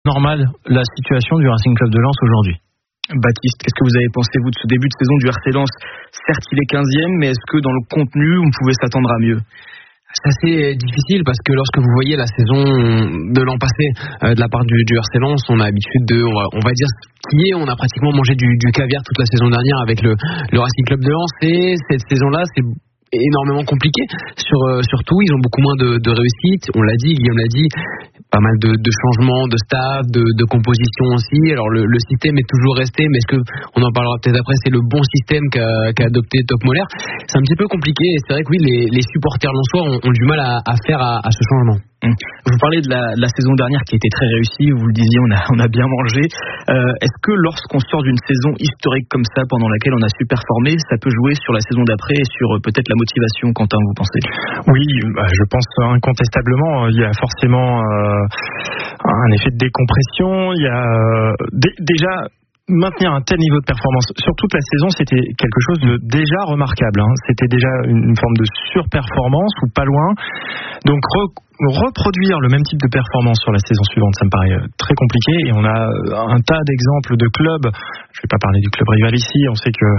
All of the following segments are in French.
Normal la situation du Racing Club de Lens aujourd'hui. Baptiste, qu'est-ce que vous avez pensé, vous, de ce début de saison du RC Lens? Certes, il est 15e, mais est-ce que dans le contenu, on pouvait s'attendre à mieux? C'est assez difficile parce que lorsque vous voyez la saison de l'an passé de la part du RC Lens, on a l'habitude de, on va dire, on a pratiquement mangé du caviar toute la saison dernière avec le Racing Club de Lens, et cette saison-là, c'est énormément compliqué. Surtout, ils ont beaucoup moins de réussite. On l'a dit, Guillaume l'a dit, pas mal de changements de staff, de composition aussi. Alors le système est toujours resté, mais est-ce que, on en parlera peut-être après, c'est le bon système qu'a adopté Top Moller? C'est un petit peu compliqué, et c'est vrai que oui, les supporters lensois ont du mal à faire à ce changement. Vous parlez de la saison dernière qui a été très réussie, vous le disiez, on a bien mangé. Est-ce que lorsqu'on sort d'une saison historique comme ça, pendant laquelle on a su performer, ça peut jouer sur la saison d'après et sur peut-être la motivation, Quentin, vous pensez? Oui, je pense incontestablement, il y a forcément un effet de décompression. Il y a déjà maintenir un tel niveau de performance sur toute la saison, c'était quelque chose de déjà remarquable. C'était déjà une forme de surperformance ou pas loin. Donc reproduire le même type de performance sur la saison suivante, ça me paraît très compliqué, et on a un tas d'exemples de clubs. Je ne vais pas parler du club rival ici, on sait que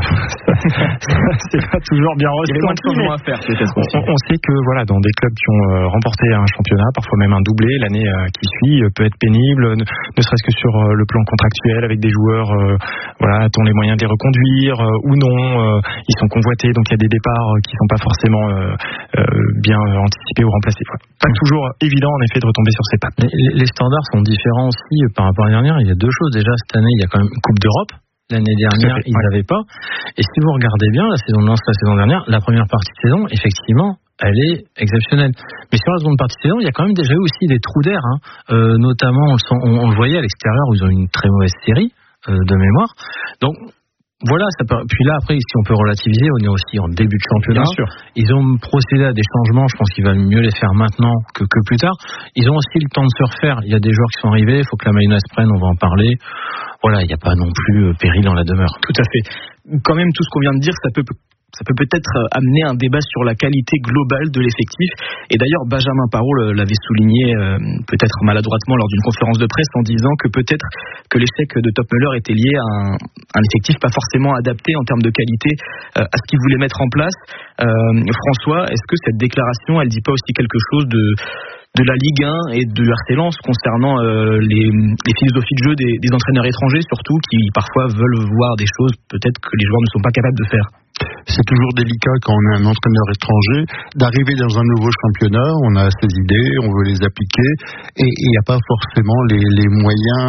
c'est pas toujours bien ressenti. Il y a moins de changements à faire, peut-être. On sait que voilà, dans des clubs qui ont remporté un championnat, parfois même un doublé, l'année qui suit peut être pénible, ne serait-ce que sur le plan contractuel, avec des joueurs ont les moyens de les reconduire ou non, ils sont convoités, donc il y a des départs qui sont pas forcément bien anticipés ou remplacés. Pas toujours évident en effet de retomber sur ses pattes. Les standards sont différents aussi par rapport à l'année dernière. Il y a deux choses. Déjà, cette année, il y a quand même une Coupe d'Europe. L'année dernière, ils n'avaient pas. Et si vous regardez bien la saison de Lens, la saison dernière, la première partie de saison, effectivement, elle est exceptionnelle. Mais sur la seconde partie de saison, il y a quand même déjà eu aussi des trous d'air. Notamment, on le voyait à l'extérieur où ils ont eu une très mauvaise série de mémoire. Donc voilà, puis là après, si on peut relativiser, on est aussi en début de championnat. Bien sûr. Ils ont procédé à des changements, je pense qu'il va mieux les faire maintenant que plus tard. Ils ont aussi le temps de se refaire. Il y a des joueurs qui sont arrivés, il faut que la mayonnaise prenne, on va en parler. Voilà, il n'y a pas non plus péril dans la demeure. Tout à fait. Quand même, tout ce qu'on vient de dire, ça peut peut-être amener un débat sur la qualité globale de l'effectif. Et d'ailleurs, Benjamin Parot l'avait souligné peut-être maladroitement lors d'une conférence de presse en disant que peut-être que l'échec de Top Moller était lié à un effectif pas forcément adapté en termes de qualité à ce qu'il voulait mettre en place. François, est-ce que cette déclaration, elle dit pas aussi quelque chose de la Ligue 1 et de RC Lens concernant les philosophies de jeu des entraîneurs étrangers, surtout, qui parfois veulent voir des choses peut-être que les joueurs ne sont pas capables de faire? C'est toujours délicat quand on est un entraîneur étranger d'arriver dans un nouveau championnat. On a ses idées, on veut les appliquer, et il n'y a pas forcément les moyens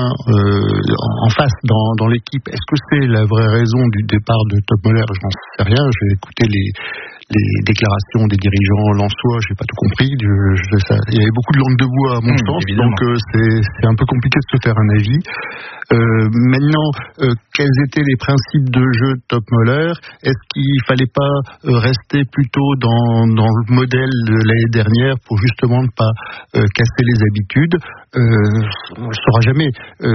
en face dans l'équipe. Est-ce que c'est la vraie raison du départ de Top Moller? Je n'en sais rien. J'ai écouté les déclarations des dirigeants lensois, j'ai pas tout compris. Il y avait beaucoup de langue de bois à mon sens, donc c'est un peu compliqué de se faire un avis. Maintenant, quels étaient les principes de jeu de Top Moller? Est-ce qu'il fallait pas rester plutôt dans le modèle de l'année dernière pour justement ne pas casser les habitudes? On ne saura jamais.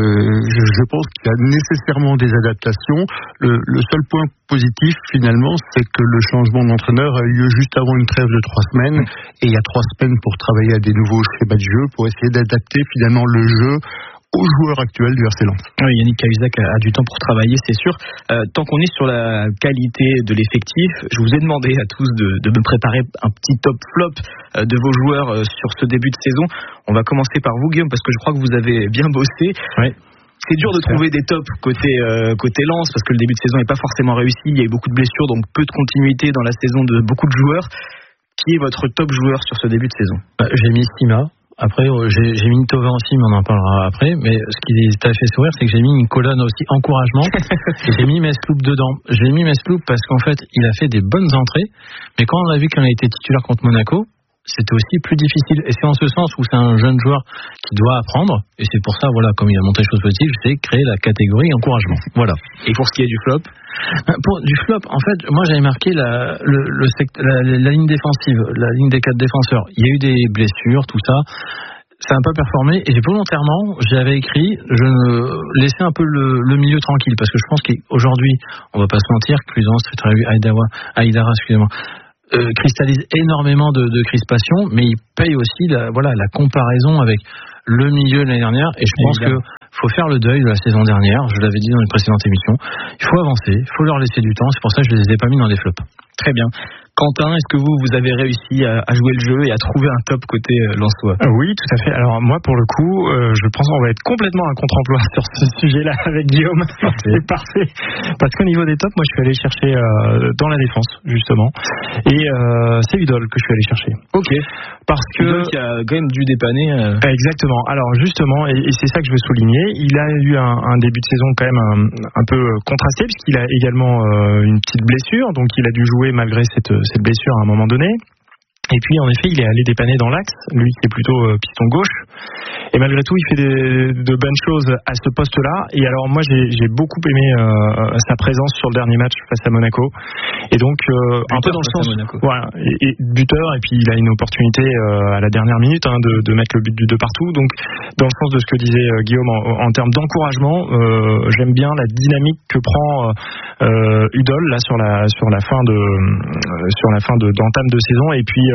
Je pense qu'il y a nécessairement des adaptations. Le seul point positif finalement, c'est que le changement d'entraîneur a eu lieu juste avant une trêve de 3 semaines, et il y a 3 semaines pour travailler à des nouveaux schémas de jeu, pour essayer d'adapter finalement le jeu aux joueurs actuels du RC Lens. Oui, Yannick Cahuzac a du temps pour travailler, c'est sûr. Tant qu'on est sur la qualité de l'effectif, je vous ai demandé à tous de me préparer un petit top flop de vos joueurs sur ce début de saison. On va commencer par vous, Guillaume, parce que je crois que vous avez bien bossé. Oui. C'est dur de trouver des tops côté Lens, parce que le début de saison n'est pas forcément réussi. Il y a eu beaucoup de blessures, donc peu de continuité dans la saison de beaucoup de joueurs. Qui est votre top joueur sur ce début de saison? J'ai mis Sima. Après, j'ai mis Tovin aussi, mais on en parlera après. Mais ce qui t'a fait sourire, c'est que j'ai mis une colonne aussi encouragement. Et j'ai mis Mesloub dedans. J'ai mis Mesloub parce qu'en fait, il a fait des bonnes entrées. Mais quand on a vu qu'il a été titulaire contre Monaco, c'était aussi plus difficile. Et c'est en ce sens où c'est un jeune joueur qui doit apprendre. Et c'est pour ça, voilà, comme il a montré choses positives, c'est créer la catégorie encouragement. Voilà. Et pour ce qui est du flop? Pour du flop, en fait, moi j'avais marqué la ligne défensive, la ligne des 4 défenseurs. Il y a eu des blessures, tout ça. Ça n'a pas performé, et volontairement, j'avais écrit, je laissais un peu le milieu tranquille, parce que je pense qu'aujourd'hui, on va pas se mentir, Cuisance, Aïdara, excusez-moi, cristallise énormément de crispation, mais il paye aussi la comparaison avec le milieu de l'année dernière. Et je pense que faut faire le deuil de la saison dernière. Je l'avais dit dans les précédentes émissions. Il faut avancer, il faut leur laisser du temps. C'est pour ça que je les ai pas mis dans des flops. Très bien. Quentin, est-ce que vous avez réussi à jouer le jeu et à trouver un top côté lensois? Oui, tout à fait. Alors moi, pour le coup, je pense qu'on va être complètement un contre-emploi sur ce sujet-là avec Guillaume. C'est parfait. Parce qu'au niveau des tops, moi, je suis allé chercher dans la défense, justement. Et c'est Udol que je suis allé chercher. Ok. Parce que Udol qui a quand même dû dépanner. Exactement. Alors justement, et c'est ça que je veux souligner, il a eu un début de saison quand même un peu contrasté, puisqu'il a également une petite blessure, donc il a dû jouer malgré cette blessure à un moment donné. Et puis en effet il est allé dépanner dans l'axe, lui qui est plutôt piston gauche, et malgré tout il fait de bonnes choses à ce poste-là. Et alors moi j'ai beaucoup aimé sa présence sur le dernier match face à Monaco, et donc un peu dans le sens voilà, et buteur, et puis il a une opportunité à la dernière minute de mettre le but du 2 partout, donc dans le sens de ce que disait Guillaume en termes d'encouragement, j'aime bien la dynamique que prend Udol là sur la fin d'entame de saison. Et puis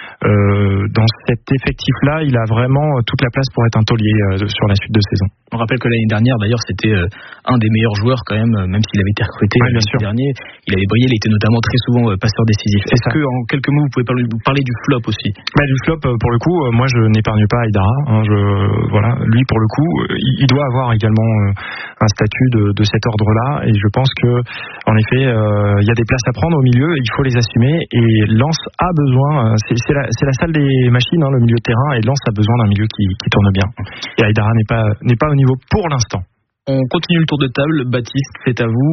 dans cet effectif-là, il a vraiment toute la place pour être un taulier sur la suite de saison. On rappelle que l'année dernière, d'ailleurs, c'était un des meilleurs joueurs quand même s'il avait été recruté l'année dernière. Il avait brillé, il était notamment très souvent passeur décisif. Est-ce que, en quelques mots, vous pouvez parler du flop aussi? Du flop, pour le coup, moi je n'épargne pas Aïdara. Voilà, lui pour le coup, il doit avoir également un statut de cet ordre-là, et je pense que, en effet, il y a des places à prendre au milieu, il faut les assumer, et Lens a besoin. C'est la salle des machines, le milieu de terrain, et Lens a besoin d'un milieu qui tourne bien. Et Aïdara n'est pas au niveau pour l'instant. On continue le tour de table. Baptiste, c'est à vous.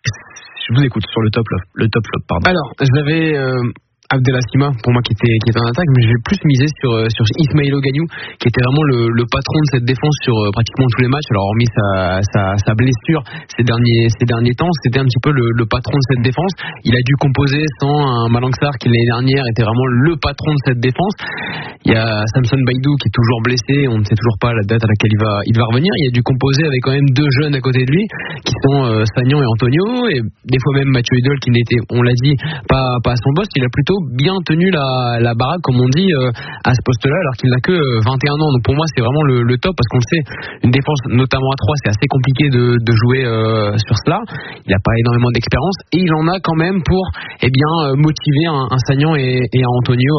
Je vous écoute sur le top flop, pardon. Alors, j'avais Abdelassima pour moi qui était en attaque, mais je vais plus miser sur Ismaïlo Gagnou, qui était vraiment le patron de cette défense sur pratiquement tous les matchs. Alors hormis sa blessure ces derniers temps, c'était un petit peu le patron de cette défense. Il a dû composer sans un Malang Sarr qui l'année dernière était vraiment le patron de cette défense. Il y a Samson Baïdou qui est toujours blessé, on ne sait toujours pas la date à laquelle il va revenir. Il a dû composer avec quand même deux jeunes à côté de lui qui sont Sagnon et Antonio, et des fois même Mathieu Udol qui n'était, on l'a dit, pas à son poste. Il a plutôt bien tenu la baraque, comme on dit, à ce poste-là, alors qu'il n'a que 21 ans. Donc pour moi, c'est vraiment le top, parce qu'on le sait, une défense notamment à 3, c'est assez compliqué de jouer sur cela. Il n'a pas énormément d'expérience, et il en a quand même pour motiver un Sagnon et un Antonio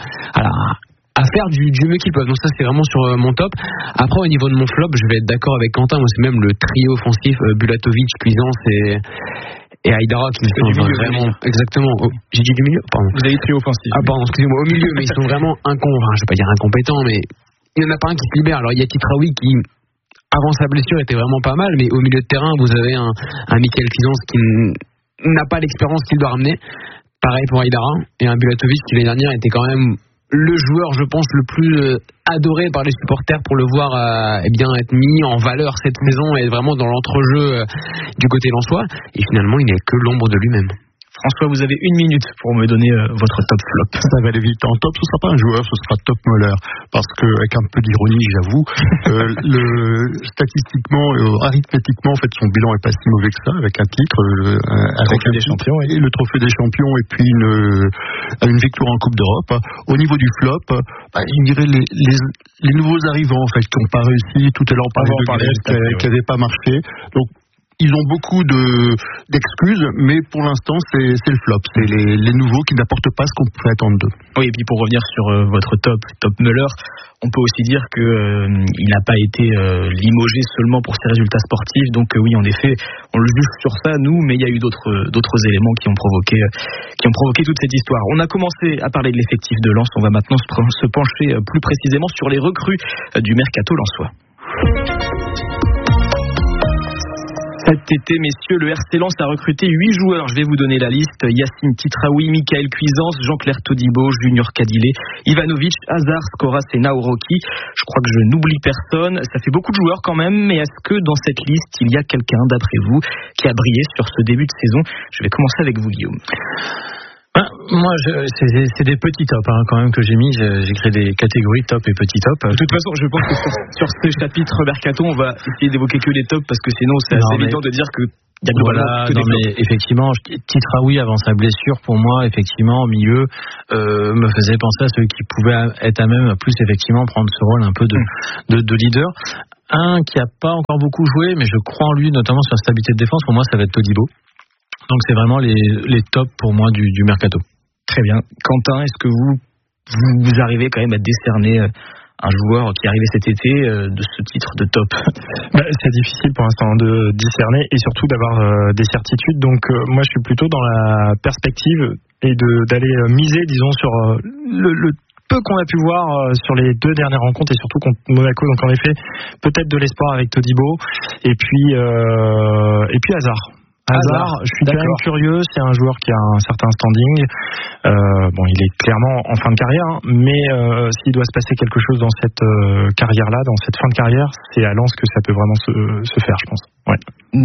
à faire du mieux qu'ils peuvent. Donc ça, c'est vraiment sur mon top. Après, au niveau de mon flop, je vais être d'accord avec Quentin. Moi, c'est même le trio offensif Bulatovic, Cuisance et Aïdara qui sont vraiment exactement. J'ai dit du milieu, pardon. Vous avez trio offensif. Ah pardon, excusez-moi, au milieu, mais ils sont vraiment je vais pas dire incompétents, mais il n'y en a pas un qui se libère. Alors il y a Titraoui qui, avant sa blessure, était vraiment pas mal, mais au milieu de terrain, vous avez un Michael Cuisance qui n'a pas l'expérience qu'il doit ramener. Pareil pour Aïdara, et un Bulatovic qui l'année dernière était quand même le joueur, je pense, le plus adoré par les supporters pour le voir être mis en valeur cette saison et vraiment dans l'entrejeu du côté lensois. Et finalement, il n'est que l'ombre de lui-même. François, vous avez 1 minute pour me donner votre top flop. Ça va aller vite. En top, ce ne sera pas un joueur, ce sera Top Muller. Parce que, avec un peu d'ironie, j'avoue, statistiquement, arithmétiquement, en fait, son bilan est pas si mauvais que ça, avec un titre, avec des champions, et le trophée des champions, et puis une victoire en Coupe d'Europe. Au niveau du flop, je dirais les nouveaux arrivants, en fait, qui n'ont pas réussi. Tout à l'heure, on parlait de Grèce, qui n'avait pas marché. Donc, ils ont beaucoup d'excuses, mais pour l'instant, c'est le flop. C'est les nouveaux qui n'apportent pas ce qu'on pouvait attendre d'eux. Oui, et puis pour revenir sur votre top Müller, on peut aussi dire qu'il n'a pas été limogé seulement pour ses résultats sportifs. Donc oui, en effet, on le juge sur ça, nous, mais il y a eu d'autres éléments qui ont provoqué toute cette histoire. On a commencé à parler de l'effectif de Lens. On va maintenant se pencher plus précisément sur les recrues du mercato lensois. Cet été, messieurs, le RC Lens a recruté 8 joueurs. Je vais vous donner la liste. Yacine Titraoui, Michael Cuisance, Jean-Claire Todibo, Junior Kadile, Ivanovic, Hazard, Skoras et Naoroki. Je crois que je n'oublie personne. Ça fait beaucoup de joueurs quand même, mais est-ce que dans cette liste, il y a quelqu'un, d'après vous, qui a brillé sur ce début de saison? Je vais commencer avec vous, Guillaume. Moi, c'est des petits tops quand même que j'ai mis. J'ai créé des catégories top et petits top. De toute façon, je pense que sur ce chapitre mercato, on va essayer d'évoquer que les tops parce que sinon, c'est assez évident de dire que il y a voilà, mais effectivement, Titraoui avant sa blessure, pour moi, effectivement, au milieu, me faisait penser à ceux qui pouvaient être à même plus effectivement prendre ce rôle un peu de leader. Un qui a pas encore beaucoup joué, mais je crois en lui, notamment sur la stabilité de défense. Pour moi, ça va être Todibo. Donc c'est vraiment les tops pour moi du mercato. Très bien. Quentin, est-ce que vous arrivez quand même à décerner un joueur qui est arrivé cet été de ce titre de top? C'est difficile pour l'instant de discerner et surtout d'avoir des certitudes. Donc moi je suis plutôt dans la perspective et d'aller miser, disons, sur le peu qu'on a pu voir sur les 2 dernières rencontres et surtout contre Monaco. Donc en effet, peut-être de l'espoir avec Todibo et puis Hazard. Je suis quand même curieux, c'est un joueur qui a un certain standing. Il est clairement en fin de carrière, mais s'il doit se passer quelque chose dans cette carrière-là, dans cette fin de carrière, c'est à Lens que ça peut vraiment se faire, je pense. Ouais.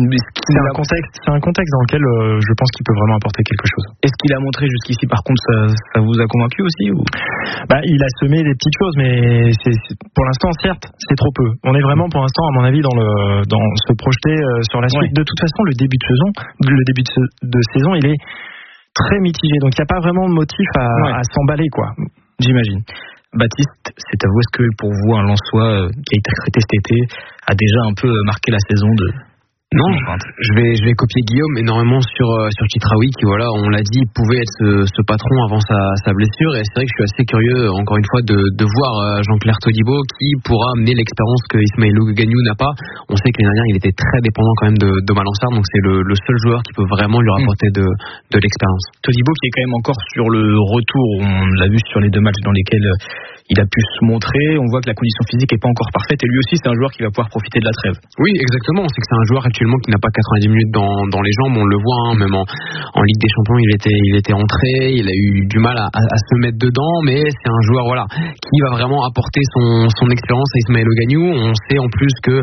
C'est un contexte dans lequel je pense qu'il peut vraiment apporter quelque chose. Est-ce qu'il a montré jusqu'ici, par contre, ça vous a convaincu aussi ou... Il a semé des petites choses, mais pour l'instant, certes, c'est trop peu. On est vraiment, pour l'instant, à mon avis, dans se projeter sur la suite. De toute façon, le début de saison, il est très mitigé. Donc, il n'y a pas vraiment de motif à s'emballer, quoi. J'imagine. Baptiste, c'est à vous. Est-ce que pour vous, un Lensois qui a été recruté cet été a déjà un peu marqué la saison de... Non, je vais copier Guillaume énormément sur Titraoui qui, voilà, on l'a dit, pouvait être ce patron avant sa blessure, et c'est vrai que je suis assez curieux encore une fois de voir Jean-Claire Todibo qui pourra amener l'expérience que Ismaël Gagnou n'a pas. On sait que l'année dernière il était très dépendant quand même de Malansar, donc c'est le seul joueur qui peut vraiment lui rapporter de l'expérience. Todibo qui est quand même encore sur le retour, on l'a vu sur les 2 matchs dans lesquels il a pu se montrer, on voit que la condition physique est pas encore parfaite et lui aussi c'est un joueur qui va pouvoir profiter de la trêve. Oui, exactement, c'est que c'est un joueur actuellement qui n'a pas 90 minutes dans les jambes, on le voit, même en Ligue des Champions il était entré, il a eu du mal à se mettre dedans, mais c'est un joueur qui va vraiment apporter son expérience à Ismaël Gagnou. On sait en plus que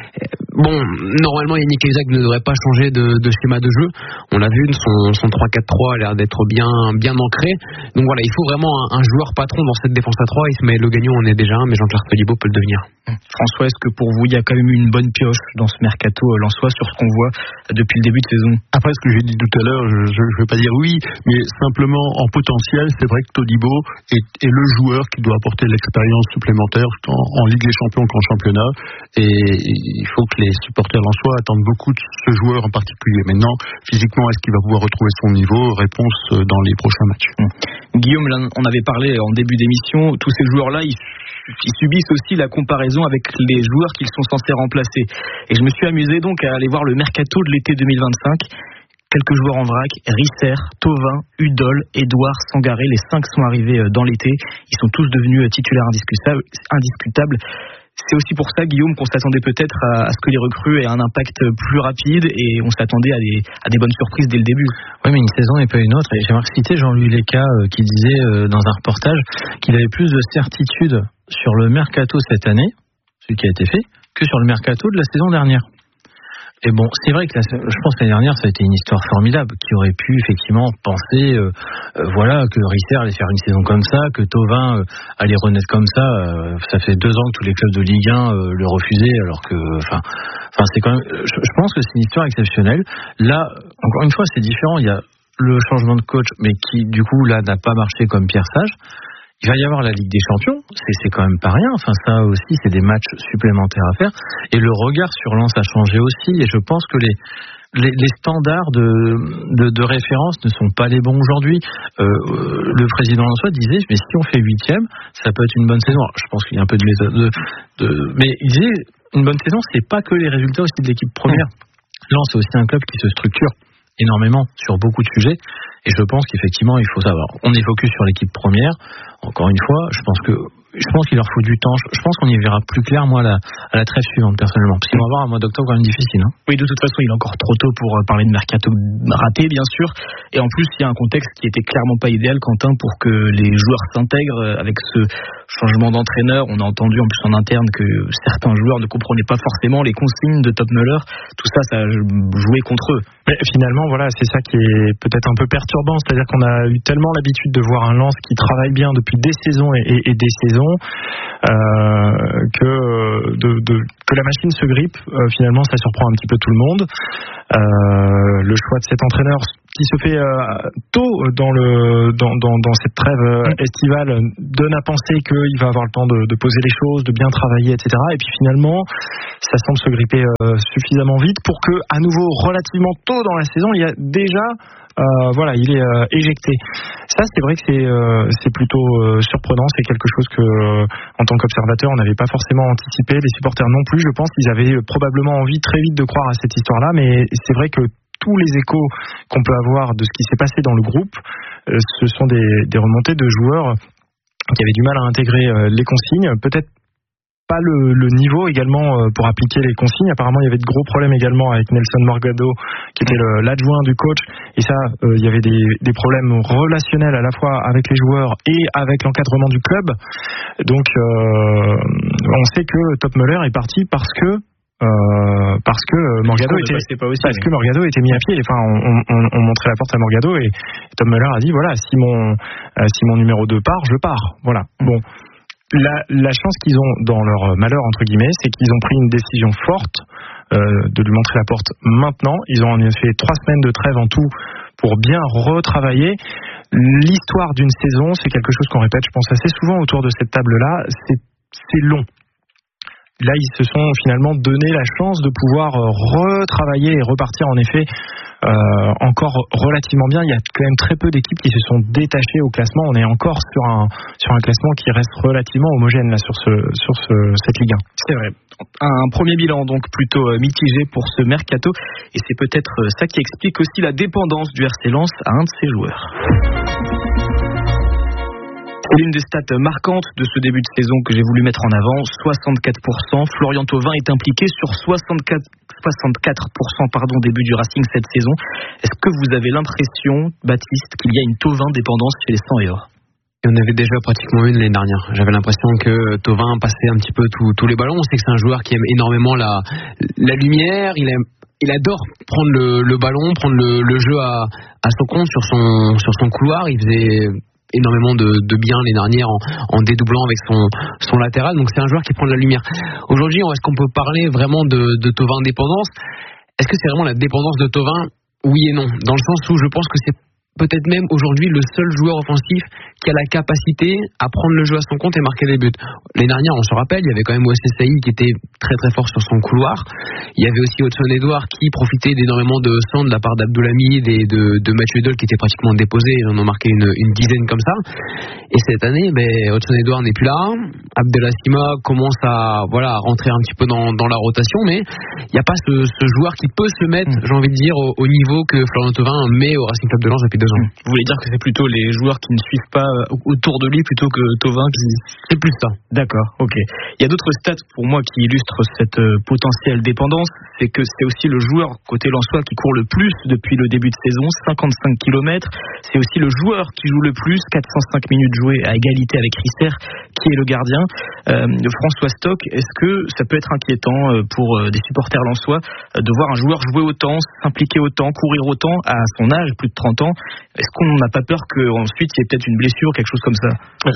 normalement Yannick Isaac ne devrait pas changer de schéma de jeu. On l'a vu, son 3-4-3 a l'air d'être bien ancré. Donc voilà, il faut vraiment un joueur patron dans cette défense à 3. Ismaël Gagnou en est déjà un, mais Jean-Claire Todibo peut le devenir. François, est-ce que pour vous il y a quand même eu une bonne pioche dans ce mercato lensois sur ce qu'on voit depuis le début de saison? Après ce que j'ai dit tout à l'heure, je ne vais pas dire oui, mais simplement en potentiel, c'est vrai que Todibo est le joueur qui doit apporter l'expérience supplémentaire en Ligue des Champions qu'en championnat, et il faut que les supporters lensois attendent beaucoup de ce joueur en particulier. Maintenant, physiquement, est-ce qu'il va pouvoir retrouver son niveau? Réponse dans les prochains matchs. Guillaume, là, on avait parlé en début d'émission, tous ces joueurs-là, ils subissent aussi la comparaison avec les joueurs qu'ils sont censés remplacer. Et je me suis amusé donc à aller voir le mercato de l'été 2025. Quelques joueurs en vrac, Risser, Thauvin, Udol, Edouard, Sangaré, les 5 sont arrivés dans l'été. Ils sont tous devenus titulaires indiscutables. C'est aussi pour ça, Guillaume, qu'on s'attendait peut-être à ce que les recrues aient un impact plus rapide, et on s'attendait à des bonnes surprises dès le début. Oui, mais une saison n'est pas une autre. Et j'aimerais citer Jean-Louis Léca qui disait dans un reportage qu'il avait plus de certitude sur le mercato cette année, celui qui a été fait, que sur le mercato de la saison dernière. Et bon, c'est vrai que je pense que l'année dernière, ça a été une histoire formidable, qui aurait pu effectivement penser, que Risser allait faire une saison comme ça, que Thauvin allait renaître comme ça. Ça fait 2 ans que tous les clubs de Ligue 1 le refusaient, alors que, c'est quand même. Je pense que c'est une histoire exceptionnelle. Là, encore une fois, c'est différent. Il y a le changement de coach, mais qui, du coup, là, n'a pas marché comme Pierre Sage. Il va y avoir la Ligue des Champions, c'est quand même pas rien. Enfin, ça aussi, c'est des matchs supplémentaires à faire. Et le regard sur Lens a changé aussi. Et je pense que les standards de référence ne sont pas les bons aujourd'hui. Le président Lensois disait, mais si on fait 8e, ça peut être une bonne saison. Alors, je pense qu'il y a un peu de méthode, mais il disait, une bonne saison, c'est pas que les résultats aussi de l'équipe première. Lens, c'est aussi un club qui se structure énormément sur beaucoup de sujets, et je pense qu'effectivement il faut savoir, on est focus sur l'équipe première, encore une fois, je pense qu'il leur faut du temps, je pense qu'on y verra plus clair moi à la trêve suivante personnellement, parce qu'ils vont avoir un mois d'octobre quand même difficile. Oui, de toute façon il est encore trop tôt pour parler de mercato raté bien sûr, et en plus il y a un contexte qui était clairement pas idéal, Quentin, pour que les joueurs s'intègrent avec ce changement d'entraîneur. On a entendu en plus en interne que certains joueurs ne comprenaient pas forcément les consignes de Topmöller. Tout ça, ça a joué contre eux. Mais finalement, voilà, c'est ça qui est peut-être un peu perturbant, c'est-à-dire qu'on a eu tellement l'habitude de voir un Lens qui travaille bien depuis des saisons et des saisons que la machine se grippe. Finalement, ça surprend un petit peu tout le monde. Le choix de cet entraîneur qui se fait tôt dans cette trêve estivale donne à penser qu'il va avoir le temps de poser les choses, de bien travailler, etc. Et puis finalement, ça semble se gripper suffisamment vite pour que, à nouveau, relativement tôt dans la saison, il y a déjà il est éjecté. Ça, c'est vrai que c'est plutôt surprenant. C'est quelque chose que, en tant qu'observateur, on n'avait pas forcément anticipé. Les supporters non plus, je pense qu'ils avaient probablement envie très vite de croire à cette histoire-là, mais c'est vrai que tous les échos qu'on peut avoir de ce qui s'est passé dans le groupe, ce sont des remontées de joueurs qui avaient du mal à intégrer les consignes, peut-être pas le niveau également pour appliquer les consignes. Apparemment, il y avait de gros problèmes également avec Nelson Morgado, qui était l'adjoint du coach. Et ça, il y avait des problèmes relationnels à la fois avec les joueurs et avec l'encadrement du club. Donc, on sait que Topmöller est parti parce que Morgado était mis à pied. Enfin, on montrait la porte à Morgado et Topmöller a dit voilà, si mon numéro 2 part, je pars. Voilà. Bon. La chance qu'ils ont dans leur malheur, entre guillemets, c'est qu'ils ont pris une décision forte de lui montrer la porte maintenant. Ils ont en effet 3 semaines de trêve en tout pour bien retravailler. L'histoire d'une saison, c'est quelque chose qu'on répète, je pense, assez souvent autour de cette table-là. C'est long. Là, ils se sont finalement donné la chance de pouvoir retravailler et repartir en effet encore relativement bien. Il y a quand même très peu d'équipes qui se sont détachées au classement. On est encore sur un classement qui reste relativement homogène là sur cette Ligue 1. C'est vrai. Un premier bilan donc plutôt mitigé pour ce mercato, et c'est peut-être ça qui explique aussi la dépendance du RC Lens à un de ses joueurs. C'est l'une des stats marquantes de ce début de saison que j'ai voulu mettre en avant. 64%. Florian Thauvin est impliqué sur 64% début du Racing cette saison. Est-ce que vous avez l'impression, Baptiste, qu'il y a une Thauvin dépendance chez les 100 et or? Il y en avait déjà pratiquement une l'année dernière. J'avais l'impression que Thauvin passait un petit peu tous les ballons. On sait que c'est un joueur qui aime énormément la lumière. Il adore prendre le ballon, prendre le jeu à son compte sur son couloir. Il faisait énormément de bien les dernières en dédoublant avec son latéral. Donc c'est un joueur qui prend de la lumière. Aujourd'hui, est-ce qu'on peut parler vraiment de Thauvin dépendance? Est-ce que c'est vraiment la dépendance de Thauvin? Oui et non. Dans le sens où je pense que c'est peut-être même aujourd'hui le seul joueur offensif qui a la capacité à prendre le jeu à son compte et marquer des buts. L'année dernière, on se rappelle, il y avait quand même Wesley Saïd qui était très très fort sur son couloir. Il y avait aussi Hudson Edouard qui profitait d'énormément de sang de la part d'Abdoulhamid et de Mathieu Dole qui était pratiquement déposé. Ils en ont marqué une dizaine comme ça. Et cette année, Hudson Edouard n'est plus là. Abdelhasima commence à rentrer un petit peu dans la rotation, mais il n'y a pas ce joueur qui peut se mettre, j'ai envie de dire, au niveau que Florian Thauvin met au Racing Club de Lens depuis 2 ans. Vous voulez dire que c'est plutôt les joueurs qui ne suivent pas autour de lui plutôt que Thauvin qui... C'est plus ça. D'accord, ok. Il y a d'autres stats pour moi qui illustrent cette potentielle dépendance. C'est que c'est aussi le joueur côté lensois qui court le plus depuis le début de saison, 55 km. C'est aussi le joueur qui joue le plus, 405 minutes jouées à égalité avec Risser, qui est le gardien. François Stock, est-ce que ça peut être inquiétant pour des supporters lensois de voir un joueur jouer autant, s'impliquer autant, courir autant à son âge, plus de 30 ans? Est-ce qu'on n'a pas peur qu'ensuite il y ait peut-être une blessure, quelque chose comme ça?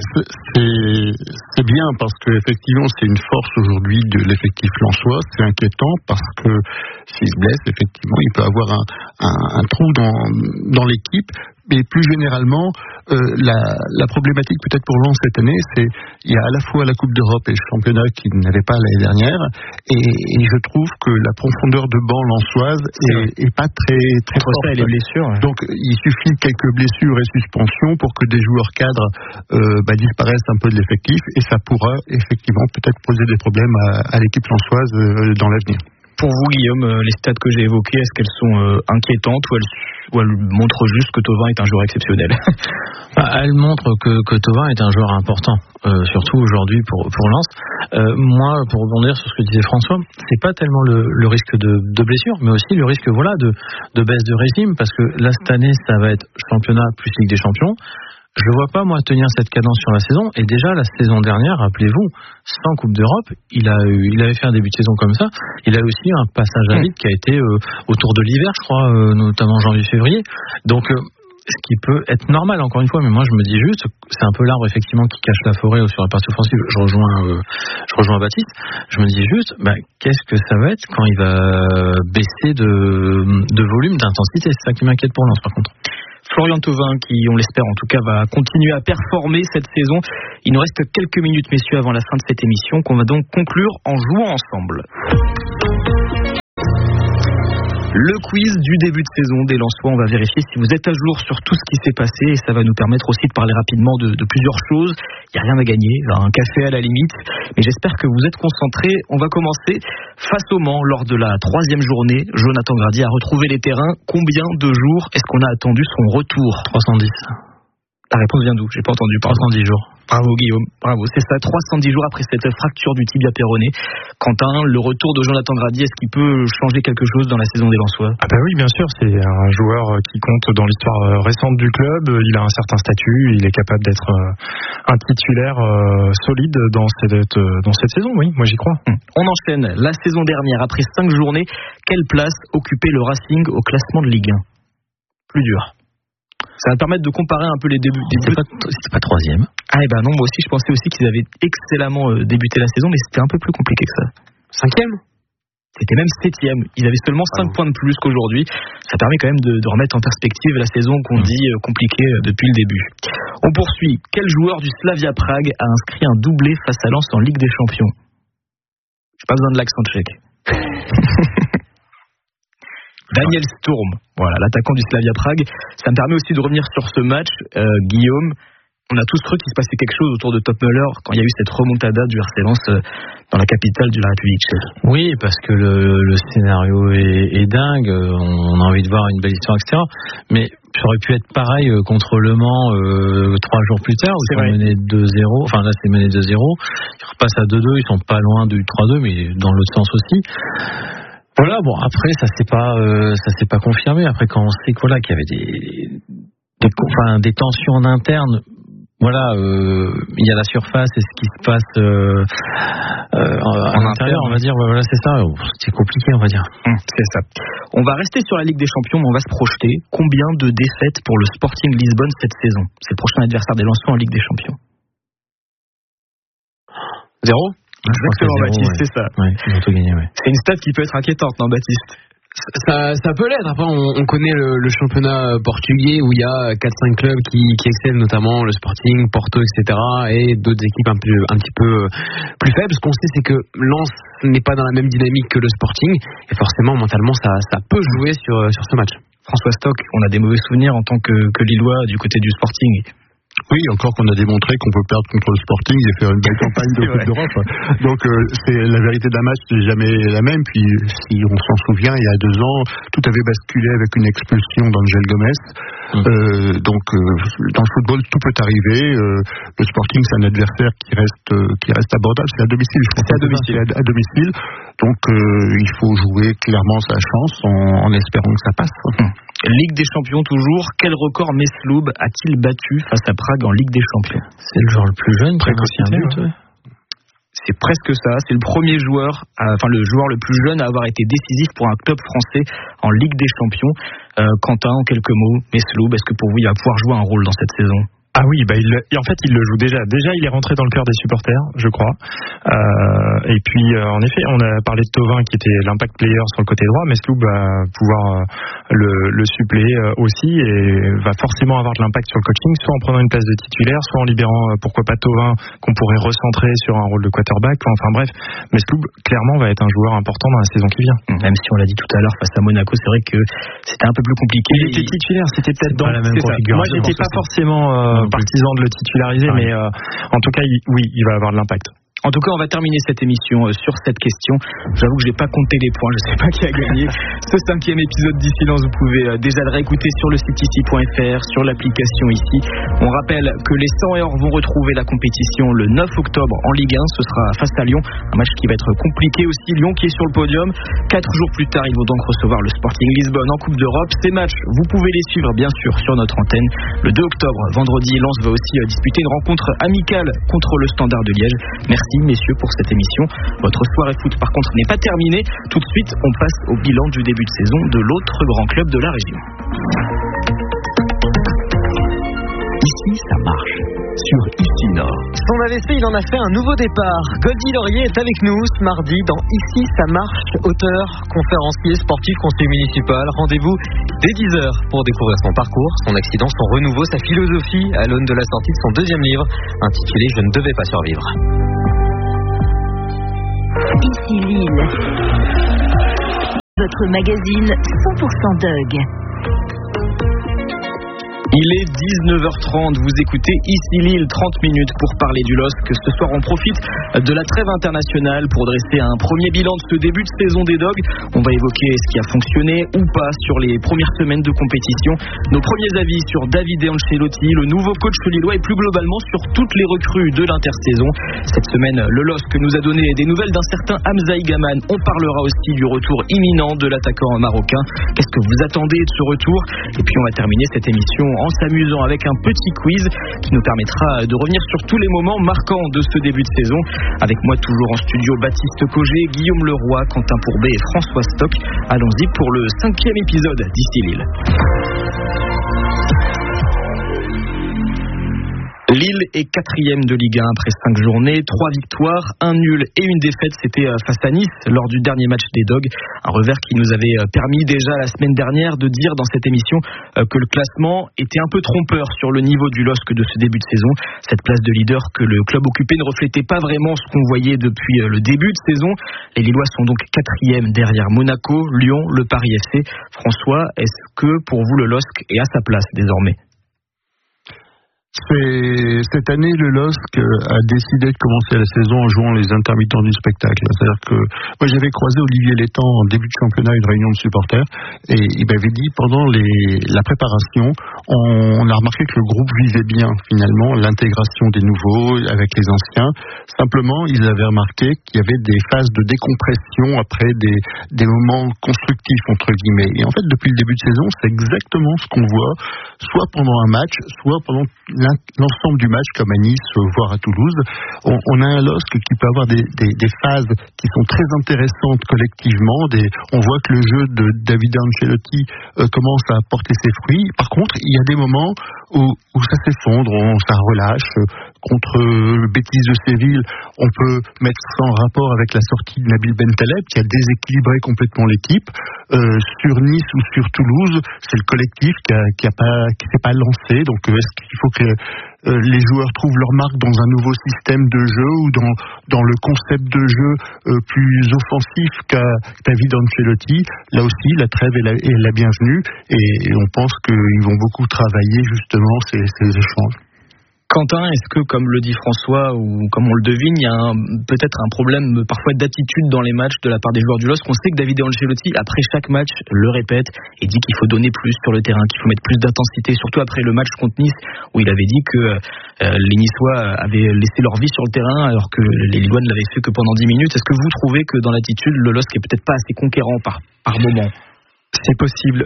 C'est bien parce qu'effectivement c'est une force aujourd'hui de l'effectif lensois. C'est inquiétant parce que s'il se blesse, effectivement, il peut avoir un trou dans l'équipe. Mais plus généralement, la problématique peut-être pour Lens cette année, c'est il y a à la fois la Coupe d'Europe et le championnat qui n'avait pas l'année dernière, et je trouve que la profondeur de banc lensoise est pas très forte. Ça et les blessures. Donc il suffit de quelques blessures et suspensions pour que des joueurs cadres disparaissent un peu de l'effectif, et ça pourra effectivement peut-être poser des problèmes à l'équipe lensoise dans l'avenir. Pour vous, Guillaume, les stats que j'ai évoquées, est-ce qu'elles sont inquiétantes ou elles montrent juste que Thauvin est un joueur exceptionnel? Elles montrent que Thauvin est un joueur important, surtout aujourd'hui pour Lens. Moi, pour rebondir sur ce que disait François, c'est pas tellement le risque de blessure, mais aussi le risque de baisse de régime, parce que là cette année, ça va être championnat plus Ligue des Champions. Je ne vois pas, moi, tenir cette cadence sur la saison. Et déjà, la saison dernière, rappelez-vous, sans Coupe d'Europe, il avait fait un début de saison comme ça. Il a aussi un passage à vide qui a été autour de l'hiver, je crois, notamment janvier-février. Donc, ce qui peut être normal, encore une fois, mais moi, je me dis juste, c'est un peu l'arbre, effectivement, qui cache la forêt sur la partie offensive. Je rejoins Baptiste. Je me dis juste, qu'est-ce que ça va être quand il va baisser de volume, d'intensité? C'est ça qui m'inquiète pour Lens, par contre. Florian Thauvin, qui, on l'espère en tout cas, va continuer à performer cette saison. Il nous reste quelques minutes, messieurs, avant la fin de cette émission, qu'on va donc conclure en jouant ensemble. Le quiz du début de saison des Lensois, on va vérifier si vous êtes à jour sur tout ce qui s'est passé et ça va nous permettre aussi de parler rapidement de plusieurs choses. Il n'y a rien à gagner, un café à la limite, mais j'espère que vous êtes concentrés. On va commencer face au Mans lors de la 3e journée. Jonathan Grady a retrouvé les terrains. Combien de jours est-ce qu'on a attendu son retour? 310. La réponse vient d'où? J'ai pas entendu. 310 jours. Bravo Guillaume, bravo, c'est ça, 310 jours après cette fracture du tibia péroné. Quentin, le retour de Jonathan Grady, est-ce qu'il peut changer quelque chose dans la saison des Lensois? Ah oui, bien sûr, c'est un joueur qui compte dans l'histoire récente du club. Il a un certain statut, il est capable d'être un titulaire solide dans cette saison, oui, moi j'y crois. On enchaîne, la saison dernière, après 5 journées, quelle place occupait le Racing au classement de Ligue 1? Plus dur. Ça va permettre de comparer un peu les débuts. C'était pas 3e. Ah non, moi aussi je pensais aussi qu'ils avaient excellemment débuté la saison, mais c'était un peu plus compliqué que ça. 5e? C'était même 7e. Ils avaient seulement 5 points de plus qu'aujourd'hui. Ça permet quand même de remettre en perspective la saison qu'on dit compliquée depuis le début. On poursuit. Quel joueur du Slavia Prague a inscrit un doublé face à Lens en Ligue des Champions? J'ai pas besoin de l'accent tchèque. Daniel Sturm, voilà, l'attaquant du Slavia Prague. Ça me permet aussi de revenir sur ce match. Guillaume, on a tous cru qu'il se passait quelque chose autour de Topmöller quand il y a eu cette remontada du RC Lens dans la capitale de la République tchèque. Oui, parce que le scénario est dingue. On a envie de voir une belle histoire, etc. Mais ça aurait pu être pareil contre Le Mans 3 jours plus tard, où ils sont menés 2-0. Enfin là, c'est mené 2-0. Ils repassent à 2-2. Ils sont pas loin du 3-2, mais dans l'autre sens aussi. Voilà, bon, après, ça s'est pas confirmé. Après, quand on sait qu'il y avait des tensions en interne, voilà, il y a la surface et ce qui se passe en intérieur, on va dire, voilà, c'est ça. C'est compliqué, on va dire. C'est ça. On va rester sur la Ligue des Champions, mais on va se projeter. Combien de défaites pour le Sporting Lisbonne cette saison? C'est le prochain adversaire des Lensois en Ligue des Champions. 0? Exactement, Baptiste, c'est ça. Ouais, ils vont tout gagner, ouais. C'est une stat qui peut être inquiétante, non, Baptiste? Ça peut l'être. Après, on connaît le championnat portugais où il y a 4-5 clubs qui excellent, notamment le Sporting, Porto, etc. et d'autres équipes un petit peu plus faibles. Ce qu'on sait, c'est que Lens n'est pas dans la même dynamique que le Sporting et forcément, mentalement, ça peut jouer sur ce match. François Stock, on a des mauvais souvenirs en tant que Lillois du côté du Sporting. Oui, encore qu'on a démontré qu'on peut perdre contre le Sporting et faire une belle campagne de Coupe d'Europe. Donc c'est la vérité d'un match, c'est jamais la même. Puis si on s'en souvient, il y a 2 ans, tout avait basculé avec une expulsion d'Angel Gomez. Donc dans le football, tout peut arriver. Le Sporting, c'est un adversaire qui reste abordable. C'est à domicile, je pense. C'est à domicile. Donc il faut jouer clairement sa chance en espérant que ça passe. Ligue des Champions toujours. Quel record Mesloub a-t-il battu face à Prague en Ligue des Champions? C'est le joueur le plus jeune, précocité. C'est presque ça. C'est le premier joueur, le joueur le plus jeune à avoir été décisif pour un club français en Ligue des Champions. Quentin, en quelques mots, Mesloub, est-ce que pour vous il va pouvoir jouer un rôle dans cette saison? Ah oui, en fait il le joue déjà. Déjà il est rentré dans le cœur des supporters, je crois. Et puis en effet, on a parlé de Thauvin qui était l'impact player sur le côté droit, mais Mesloub va pouvoir le suppléer aussi et va forcément avoir de l'impact sur le coaching, soit en prenant une place de titulaire, soit en libérant pourquoi pas Thauvin qu'on pourrait recentrer sur un rôle de quarterback. Enfin bref, Mesloub clairement va être un joueur important dans la saison qui vient. Même si on l'a dit tout à l'heure face à Monaco, c'est vrai que c'était un peu plus compliqué. Il était titulaire, c'était peut-être dans la même configuration. Moi j'étais pas forcément partisan de le titulariser, mais en tout cas, il va avoir de l'impact. En tout cas, on va terminer cette émission sur cette question. J'avoue que j'ai pas compté les points, je sais pas qui a gagné ce 5e épisode d'Ici-Lens. Vous pouvez déjà le réécouter sur le site ici.fr, sur l'application ici. On rappelle que les 100 et or vont retrouver la compétition le 9 octobre en Ligue 1. Ce sera face à Lyon, un match qui va être compliqué aussi. Lyon qui est sur le podium. 4 jours plus tard, ils vont donc recevoir le Sporting Lisbonne en Coupe d'Europe. Ces matchs, vous pouvez les suivre bien sûr sur notre antenne. Le 2 octobre, vendredi, Lens va aussi disputer une rencontre amicale contre le Standard de Liège. Merci messieurs pour cette émission. Votre soirée foot par contre n'est pas terminée. Tout de suite, on passe au bilan du début de saison de l'autre grand club de la région. Ici, ça marche. Sur Ici Nord. Son AVC, il en a fait un nouveau départ. Goldie Laurier est avec nous ce mardi dans Ici, ça marche. Auteur, conférencier, sportif, conseiller municipal. Rendez-vous dès 10h pour découvrir son parcours, son accident, son renouveau, sa philosophie à l'aune de la sortie de son 2e livre, intitulé Je ne devais pas survivre. Ici Lille. Votre magazine 100% Dog. Il est 19h30, vous écoutez Ici Lille, 30 minutes pour parler du LOSC. Ce soir, on profite de la trêve internationale pour dresser un premier bilan de ce début de saison des Dogs. On va évoquer ce qui a fonctionné ou pas sur les premières semaines de compétition. Nos premiers avis sur Davide Ancelotti, le nouveau coach lillois, et plus globalement sur toutes les recrues de l'intersaison. Cette semaine, le LOSC nous a donné des nouvelles d'un certain Hamza Igaman. On parlera aussi du retour imminent de l'attaquant marocain. Qu'est-ce que vous attendez de ce retour? Et puis on va terminer cette émission en s'amusant avec un petit quiz qui nous permettra de revenir sur tous les moments marquants de ce début de saison. Avec moi toujours en studio Baptiste Cogé, Guillaume Leroy, Quentin Pourbet et François Stock. Allons-y pour le 5e épisode d'Ici Lille. Lille est 4e de Ligue 1 après 5 journées, 3 victoires, 1 nul et une défaite. C'était face à Nice lors du dernier match des Dogs. Un revers qui nous avait permis déjà la semaine dernière de dire dans cette émission que le classement était un peu trompeur sur le niveau du LOSC de ce début de saison. Cette place de leader que le club occupait ne reflétait pas vraiment ce qu'on voyait depuis le début de saison. Les Lillois sont donc 4e derrière Monaco, Lyon, le Paris FC. François, est-ce que pour vous le LOSC est à sa place désormais ? Cette année, le LOSC a décidé de commencer la saison en jouant les intermittents du spectacle. C'est-à-dire que moi, j'avais croisé Olivier Létang en début de championnat, une réunion de supporters, et il m'avait dit pendant la préparation, on a remarqué que le groupe vivait bien finalement l'intégration des nouveaux avec les anciens. Simplement, ils avaient remarqué qu'il y avait des phases de décompression après des moments constructifs entre guillemets. Et en fait, depuis le début de saison, c'est exactement ce qu'on voit, soit pendant un match, soit pendant l'ensemble du match, comme à Nice, voire à Toulouse. On a un LOSC qui peut avoir des phases qui sont très intéressantes collectivement. On voit que le jeu de Davide Ancelotti commence à porter ses fruits. Par contre, il y a des moments où ça s'effondre, ça relâche. Contre le Betis de Séville, on peut mettre ça en rapport avec la sortie de Nabil Bentaleb qui a déséquilibré complètement l'équipe. Sur Nice ou sur Toulouse, c'est le collectif qui s'est pas lancé. Donc est-ce qu'il faut que les joueurs trouvent leur marque dans un nouveau système de jeu ou dans le concept de jeu plus offensif qu'a David Ancelotti? Là aussi, la trêve est la bienvenue et on pense qu'ils vont beaucoup travailler justement ces échanges. Quentin, est-ce que, comme le dit François, ou comme on le devine, il y a peut-être un problème parfois d'attitude dans les matchs de la part des joueurs du LOSC? On sait que Davide Ancelotti, après chaque match, le répète et dit qu'il faut donner plus sur le terrain, qu'il faut mettre plus d'intensité, surtout après le match contre Nice, où il avait dit que les Niçois avaient laissé leur vie sur le terrain, alors que les Lillois ne l'avaient fait que pendant 10 minutes. Est-ce que vous trouvez que dans l'attitude, le LOSC est peut-être pas assez conquérant par moment? C'est possible.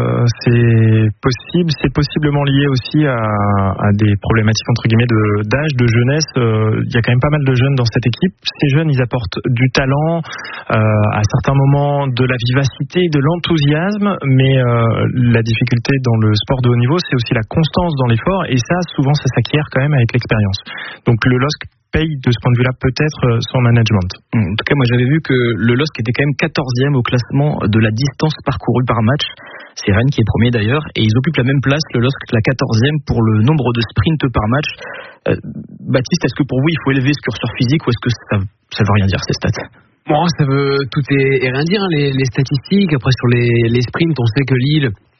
C'est possiblement lié aussi à des problématiques entre guillemets d'âge, de jeunesse. Il y a quand même pas mal de jeunes dans cette équipe. Ces jeunes, ils apportent du talent, à certains moments de la vivacité, de l'enthousiasme, mais la difficulté dans le sport de haut niveau, c'est aussi la constance dans l'effort, et ça, souvent, ça s'acquiert quand même avec l'expérience. Donc le LOSC paye de ce point de vue-là peut-être son management. En tout cas, moi j'avais vu que le LOSC était quand même 14e au classement de la distance parcourue par match. C'est Rennes qui est premier d'ailleurs, et ils occupent la même place, le LOSC, la 14e pour le nombre de sprints par match. Baptiste, est-ce que pour vous il faut élever ce curseur physique, ou est-ce que ça veut rien dire ces stats? Bon, ça veut tout et rien dire, hein, les statistiques. Après sur les sprints, on sait que Lille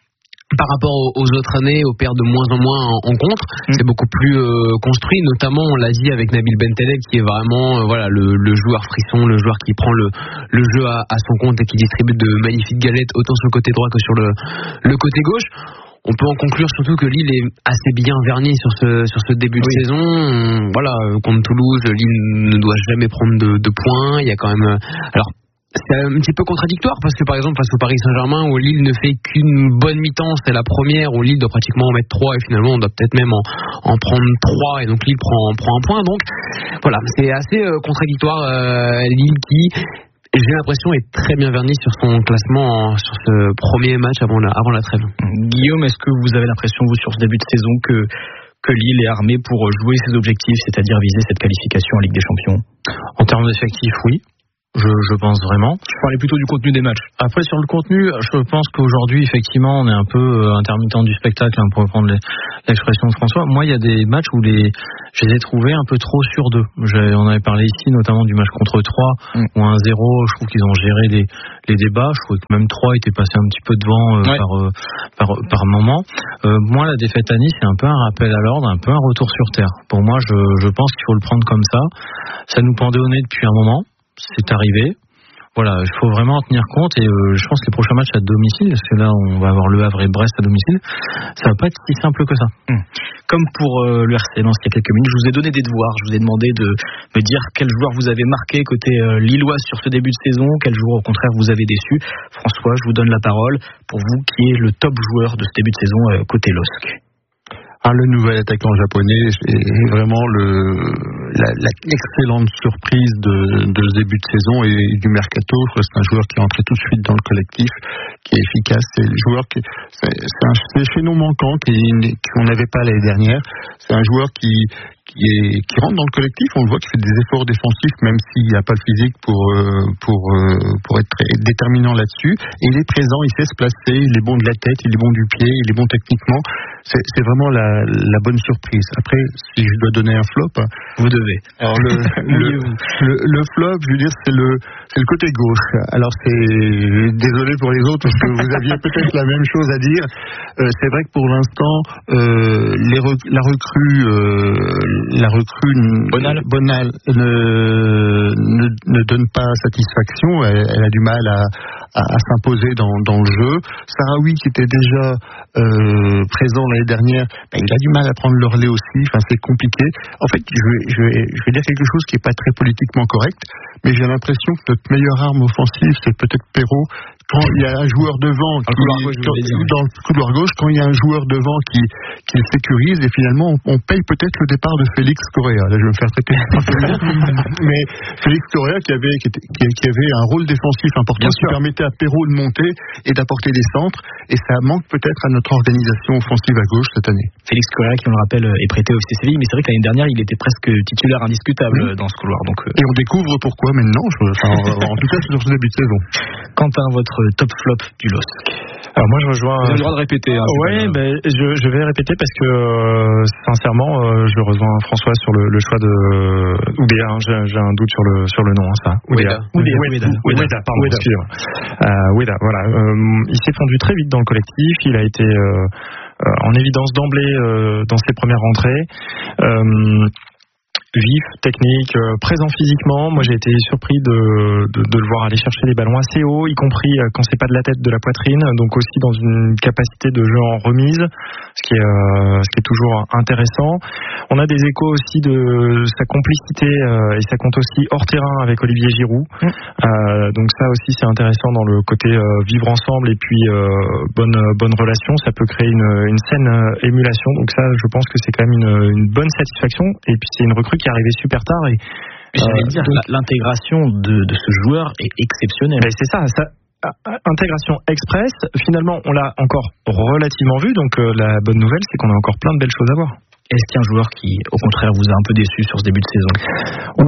par rapport aux autres années, on perd de moins en moins en contre. C'est beaucoup plus construit, notamment on l'a dit avec Nabil Bentaleb qui est vraiment le joueur frisson, le joueur qui prend le jeu à son compte et qui distribue de magnifiques galettes autant sur le côté droit que sur le côté gauche. On peut en conclure surtout que Lille est assez bien verni sur ce début de saison. Contre Toulouse, Lille ne doit jamais prendre de points. Il y a quand même c'est un petit peu contradictoire parce que par exemple face au Paris Saint-Germain où Lille ne fait qu'une bonne mi-temps, c'est la première où Lille doit pratiquement en mettre 3 et finalement on doit peut-être même en prendre 3 et donc Lille prend un point. Donc voilà, c'est assez contradictoire. Lille qui, j'ai l'impression, est très bien verni sur son classement sur ce premier match avant la trêve. Guillaume, est-ce que vous avez l'impression, vous, sur ce début de saison, que Lille est armé pour jouer ses objectifs, c'est-à-dire viser cette qualification en Ligue des Champions? En termes d'effectifs, oui. Je pense vraiment. Je parlais plutôt du contenu des matchs. Après, sur le contenu, je pense qu'aujourd'hui, effectivement, on est un peu intermittent du spectacle, pour reprendre l'expression de François. Moi, il y a des matchs où je les ai trouvés un peu trop sur deux. On avait parlé ici, notamment du match contre 3, où 1-0, je trouve qu'ils ont géré les débats. Je trouvais que même 3 était passé un petit peu devant par moment. Moi, la défaite à Nice, c'est un peu un rappel à l'ordre, un peu un retour sur terre. Pour moi, je pense qu'il faut le prendre comme ça. Ça nous pendait au nez depuis un moment. C'est arrivé. Voilà, il faut vraiment en tenir compte et je pense que les prochains matchs à domicile, parce que là on va avoir Le Havre et Brest à domicile, ça va pas être si simple que ça. Comme pour le RC Lens il y a quelques minutes, je vous ai donné des devoirs, je vous ai demandé de me dire quel joueur vous avez marqué côté lillois sur ce début de saison, quel joueur au contraire vous avez déçu. François, je vous donne la parole pour vous qui est le top joueur de ce début de saison côté LOSC. Le nouvel attaquant japonais est vraiment l'excellente surprise de ce début de saison et du mercato. C'est un joueur qui est entré tout de suite dans le collectif, qui est efficace. C'est le joueur c'est chez nous manquant qu'on n'avait pas l'année dernière. C'est un joueur qui rentre dans le collectif. On le voit qu'il fait des efforts défensifs, même s'il n'a pas le physique pour être très déterminant là-dessus. Et il est présent, il sait se placer, il est bon de la tête, il est bon du pied, il est bon techniquement. C'est vraiment la bonne surprise. Après, si je dois donner un flop, vous devez. Alors le flop, je veux dire, c'est le côté gauche. Alors c'est désolé pour les autres parce que vous aviez peut-être la même chose à dire. C'est vrai que pour l'instant, la recrue Bonal ne donne pas satisfaction. Elle a du mal à s'imposer dans le jeu. Sarawi, qui était déjà présent l'année dernière, il a du mal à prendre le relais aussi. Enfin, c'est compliqué. En fait, je vais dire quelque chose qui n'est pas très politiquement correct, mais j'ai l'impression que notre meilleure arme offensive, c'est peut-être Perrault. Quand il y a un joueur devant dans le couloir gauche, quand il y a un joueur devant qui le sécurise, et finalement on paye peut-être le départ de Félix Correa. Là, je vais me faire traiter mais Félix Correa qui avait un rôle défensif important, qui permettait à Perrault de monter et d'apporter des centres, et ça manque peut-être à notre organisation offensive à gauche cette année. Félix Correa, qui on le rappelle est prêté au FC Séville, mais c'est vrai que l'année dernière il était presque titulaire indiscutable dans ce couloir. Donc et on découvre pourquoi maintenant, en tout cas sur ce début de saison. Quentin, votre top flop du LOSC? Alors moi je rejoins. Vous avez le droit de répéter. Je vais répéter parce que sincèrement je rejoins François sur le choix de Oudéa. J'ai un doute sur le nom, ça. Oudéa, pardon, excusez-moi. Ouéda, voilà. Il s'est fondu très vite dans le collectif. Il a été en évidence d'emblée dans ses premières rentrées. Vif, technique, présent physiquement. Moi j'ai été surpris de le voir aller chercher des ballons assez hauts, y compris quand c'est pas de la tête, de la poitrine, donc aussi dans une capacité de jeu en remise, ce qui est toujours intéressant. On a des échos aussi de sa complicité et ça compte aussi hors terrain avec Olivier Giroud. Donc ça aussi c'est intéressant dans le côté vivre ensemble et puis bonne relation. Ça peut créer une saine émulation. Donc ça je pense que c'est quand même une bonne satisfaction. Et puis c'est une recrue qui est arrivé super tard et j'allais dire l'intégration de ce joueur est exceptionnelle. C'est ça, intégration express. Finalement on l'a encore relativement vu, donc la bonne nouvelle c'est qu'on a encore plein de belles choses à voir. Est-ce qu'il y a un joueur qui au contraire vous a un peu déçu sur ce début de saison? Oui,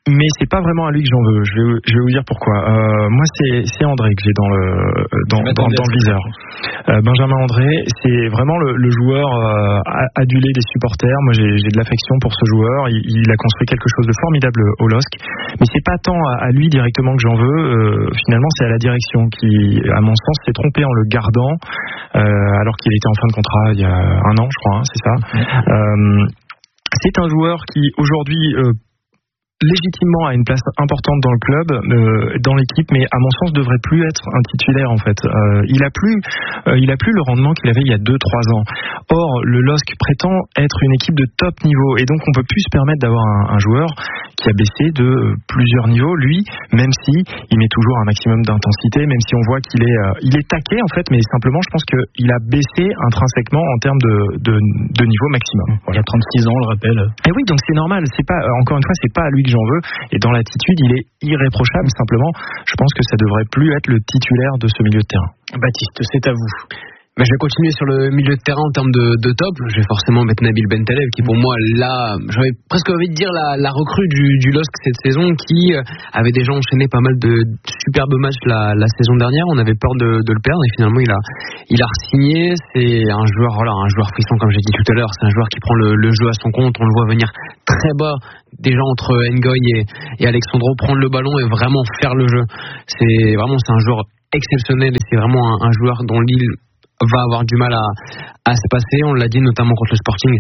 mais c'est pas vraiment à lui que j'en veux. Je vais vous dire pourquoi. Moi, c'est André que j'ai dans le viseur. Benjamin André, c'est vraiment le joueur adulé des supporters. Moi, j'ai de l'affection pour ce joueur. Il a construit quelque chose de formidable au LOSC, mais c'est pas tant à lui directement que j'en veux. Finalement, c'est à la direction qui, à mon sens, s'est trompée en le gardant alors qu'il était en fin de contrat il y a un an, je crois. C'est ça. C'est un joueur qui aujourd'hui légitimement a une place importante dans le club, dans l'équipe, mais à mon sens devrait plus être un titulaire en fait. Il a plus le rendement qu'il avait il y a 2-3 ans. Or, le LOSC prétend être une équipe de top niveau et donc on peut plus se permettre d'avoir un joueur qui a baissé de plusieurs niveaux. Lui, même si il met toujours un maximum d'intensité, même si on voit qu'il est taqué en fait, mais simplement je pense qu'il a baissé intrinsèquement en termes de niveau maximum. Il a 36 ans, on le rappelle. Et oui, donc c'est normal. C'est pas, encore une fois, c'est pas à lui que j'en veux. Et dans l'attitude, il est irréprochable. Simplement, je pense que ça devrait plus être le titulaire de ce milieu de terrain. Baptiste, c'est à vous. Je vais continuer sur le milieu de terrain en termes de top. Je vais forcément mettre Nabil Bentaleb qui pour moi là, j'avais presque envie de dire la recrue du LOSC cette saison, qui avait déjà enchaîné pas mal de superbes matchs la saison dernière. On avait peur de le perdre et finalement il a re-signé. C'est un joueur frisson comme j'ai dit tout à l'heure. C'est un joueur qui prend le jeu à son compte. On le voit venir très bas déjà entre Ngoy et Alexandro, prendre le ballon et vraiment faire le jeu. C'est un joueur exceptionnel et c'est vraiment un joueur dont Lille va avoir du mal à se passer. On l'a dit notamment contre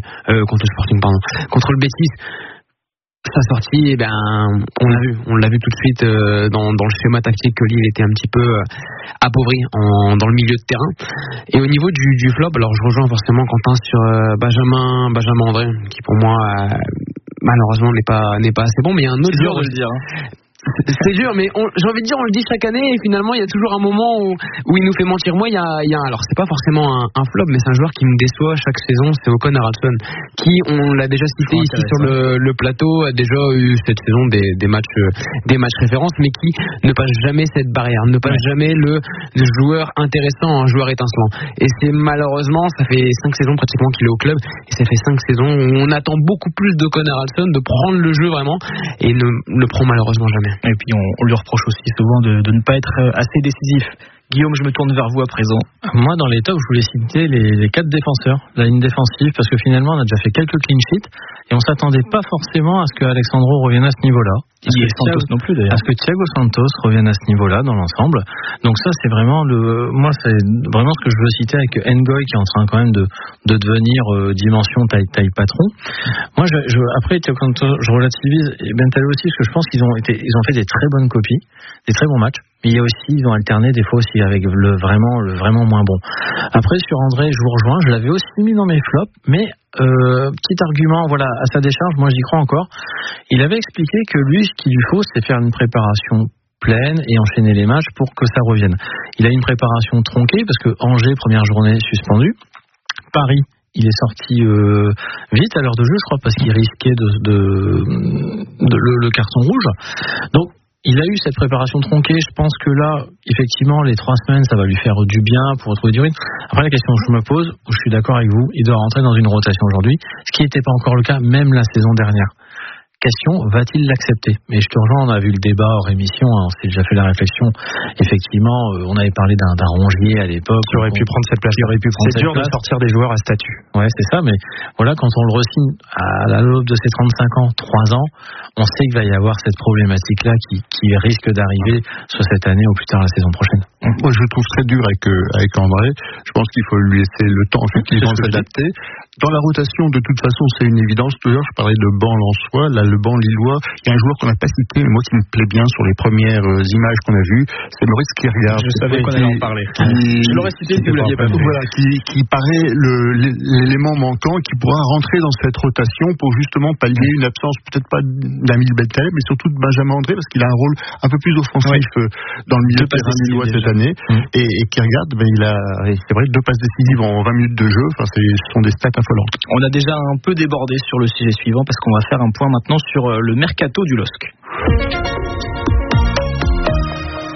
le Betis. Sa sortie, on l'a vu tout de suite dans le schéma tactique que Lille était un petit peu appauvri dans le milieu de terrain. Et au niveau du flop, alors je rejoins forcément Quentin sur Benjamin André, qui pour moi malheureusement n'est pas assez bon, mais il y a un autre joueur de le dire. C'est dur, mais j'ai envie de dire, on le dit chaque année et finalement il y a toujours un moment où il nous fait mentir. Moi, alors c'est pas forcément un flop, mais c'est un joueur qui me déçoit chaque saison, c'est Håkon Haraldsson, qui, on l'a déjà cité ici sur le plateau, a déjà eu cette saison des matchs références, mais qui ne passe jamais cette barrière, ne passe jamais le joueur intéressant, un joueur étincelant. Et c'est malheureusement, ça fait 5 saisons pratiquement qu'il est au club, et ça fait 5 saisons où on attend beaucoup plus d'Håkon Haraldsson de prendre le jeu vraiment, et ne le prend malheureusement jamais. Et puis on lui reproche aussi souvent de ne pas être assez décisif. Guillaume, je me tourne vers vous à présent. Moi, dans les tops, je voulais citer les 4 défenseurs, la ligne défensive, parce que finalement, on a déjà fait quelques clean sheets et on s'attendait pas forcément à ce que Alexandro revienne à ce niveau-là. Et Santos non plus d'ailleurs. À ce que Thiago Santos revienne à ce niveau-là dans l'ensemble. Donc ça, c'est vraiment moi, c'est vraiment ce que je veux citer avec Ngoy qui est en train quand même de devenir dimension taille patron. Moi, après Thiago Santos, je relativise et Bentaleb aussi, parce que je pense qu'ils ont fait des très bonnes copies, des très bons matchs. Mais il y a aussi, ils ont alterné des fois aussi avec le vraiment moins bon. Après, sur André, je vous rejoins, je l'avais aussi mis dans mes flops, mais petit argument, à sa décharge, moi j'y crois encore. Il avait expliqué que lui, ce qu'il lui faut, c'est faire une préparation pleine et enchaîner les matchs pour que ça revienne. Il a une préparation tronquée parce que Angers, première journée suspendue. Paris, il est sorti vite à l'heure de jeu, je crois, parce qu'il risquait le carton rouge. Donc il a eu cette préparation tronquée. Je pense que là, effectivement, les 3 semaines, ça va lui faire du bien pour retrouver du rythme. Après, la question que je me pose, où je suis d'accord avec vous, il doit rentrer dans une rotation aujourd'hui, ce qui n'était pas encore le cas, même la saison dernière. Question, va-t-il l'accepter? Mais je te rejoins, on a vu le débat hors émission, on s'est déjà fait la réflexion. Effectivement, on avait parlé d'un Rongier à l'époque. Qui aurait pu prendre cette place. C'est dur de sortir des joueurs à statut. Ouais, c'est ça, mais voilà, quand on le re-signe à l'aube de ses 35 ans, 3 ans, on sait qu'il va y avoir cette problématique-là qui risque d'arriver soit cette année ou plus tard la saison prochaine. Moi, je le trouve très dur avec André. Je pense qu'il faut lui laisser le temps effectivement de s'adapter. Dans la rotation, de toute façon, c'est une évidence. Tout à l'heure, je parlais de banc lensois. Là, le banc lillois, il y a un joueur qu'on n'a pas cité, mais moi qui me plaît bien sur les premières images qu'on a vues, c'est Maurice Kiergaard. Je savais qu'on allait en parler. Je l'aurais cité si vous l'aviez pas vu. Voilà, qui paraît l'élément manquant, qui pourra rentrer dans cette rotation pour justement pallier une absence, peut-être pas d'Nabil Bentaleb, mais surtout de Benjamin André, parce qu'il a un rôle un peu plus offensif dans le milieu de terrain lillois cette année. Et Kiergaard, il a, c'est vrai, 2 passes décisives en 20 minutes de jeu. Enfin, ce sont des stats affolantes. On a déjà un peu débordé sur le sujet suivant parce qu'on va faire un point maintenant sur le mercato du LOSC.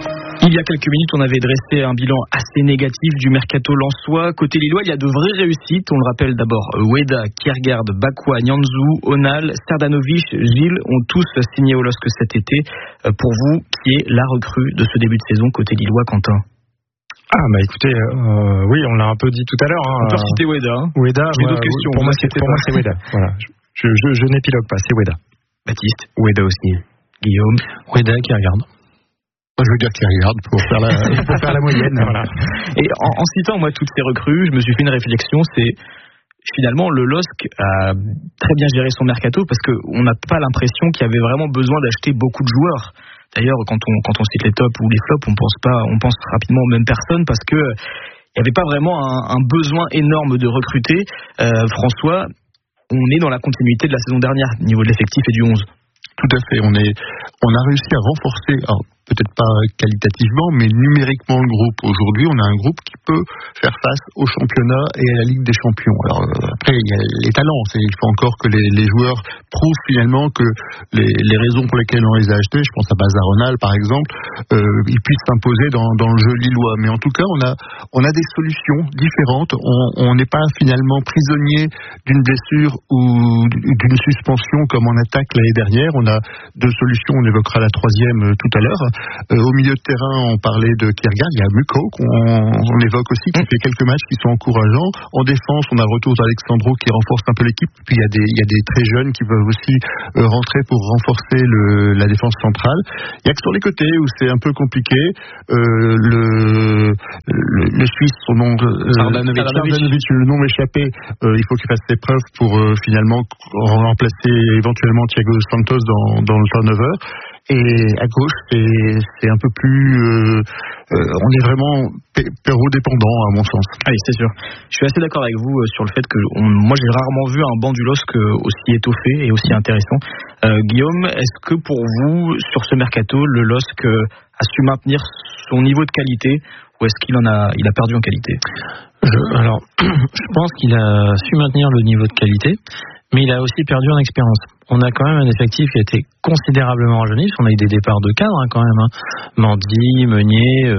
Il y a quelques minutes, on avait dressé un bilan assez négatif du mercato lensois. Côté lillois, il y a de vraies réussites. On le rappelle d'abord, Ueda, Kiergaard, Bakwa, Nianzou, Onal, Serdanovic, Gilles ont tous signé au LOSC cet été. Pour vous, qui est la recrue de ce début de saison côté lillois, Quentin? Écoutez, oui, on l'a un peu dit tout à l'heure. On peut citer Ueda. Ueda, j'ai d'autres questions. Pour moi, c'est Ueda. Voilà. Je n'épilogue pas, c'est Ueda. Baptiste? Ueda aussi. Guillaume? Ueda, Kiergaard. Je veux dire Kiergaard pour faire la moyenne. Voilà. Et en citant moi toutes ces recrues, je me suis fait une réflexion, c'est finalement le LOSC a très bien géré son mercato parce qu'on n'a pas l'impression qu'il y avait vraiment besoin d'acheter beaucoup de joueurs. D'ailleurs, quand on cite les tops ou les flops, on pense rapidement aux mêmes personnes parce que il n'y avait pas vraiment un besoin énorme de recruter. François, on est dans la continuité de la saison dernière au niveau de l'effectif et du 11. Tout à fait. On a réussi à renforcer, alors peut-être pas qualitativement, mais numériquement le groupe. Aujourd'hui, on a un groupe qui peut faire face au championnat et à la Ligue des Champions. Alors après, il y a les talents. Il faut encore que les joueurs prouvent finalement que les raisons pour lesquelles on les a achetés, je pense à Bazaronal par exemple, ils puissent s'imposer dans le jeu lillois. Mais en tout cas, on a des solutions différentes. On n'est pas finalement prisonnier d'une blessure ou d'une suspension comme en attaque l'année dernière. On a deux solutions. On évoquera la troisième tout à l'heure. Au milieu de terrain, on parlait de Kiergaard, il y a Muko qu'on évoque aussi, qui fait quelques matchs qui sont encourageants. En défense, on a le retour d'Alexandro qui renforce un peu l'équipe. Puis il y a des très jeunes qui peuvent aussi rentrer pour renforcer la défense centrale. Il y a que sur les côtés où c'est un peu compliqué. Le Suisse, son nom, Serdanovic, le nom m'échappait. Il faut qu'il fasse ses preuves pour finalement remplacer éventuellement Thiago Santos dans le turnover. Et à gauche, c'est un peu plus... on est vraiment Perrault-dépendant, à mon sens. Oui, c'est sûr. Je suis assez d'accord avec vous sur le fait que... moi, j'ai rarement vu un banc du LOSC aussi étoffé et aussi intéressant. Guillaume, est-ce que pour vous, sur ce mercato, le LOSC a su maintenir son niveau de qualité ou est-ce qu'il a perdu en qualité? Je pense qu'il a su maintenir le niveau de qualité, mais il a aussi perdu en expérience. On a quand même un effectif qui a été considérablement rajeuni, parce qu'on a eu des départs de cadres quand même. Mandy, Meunier,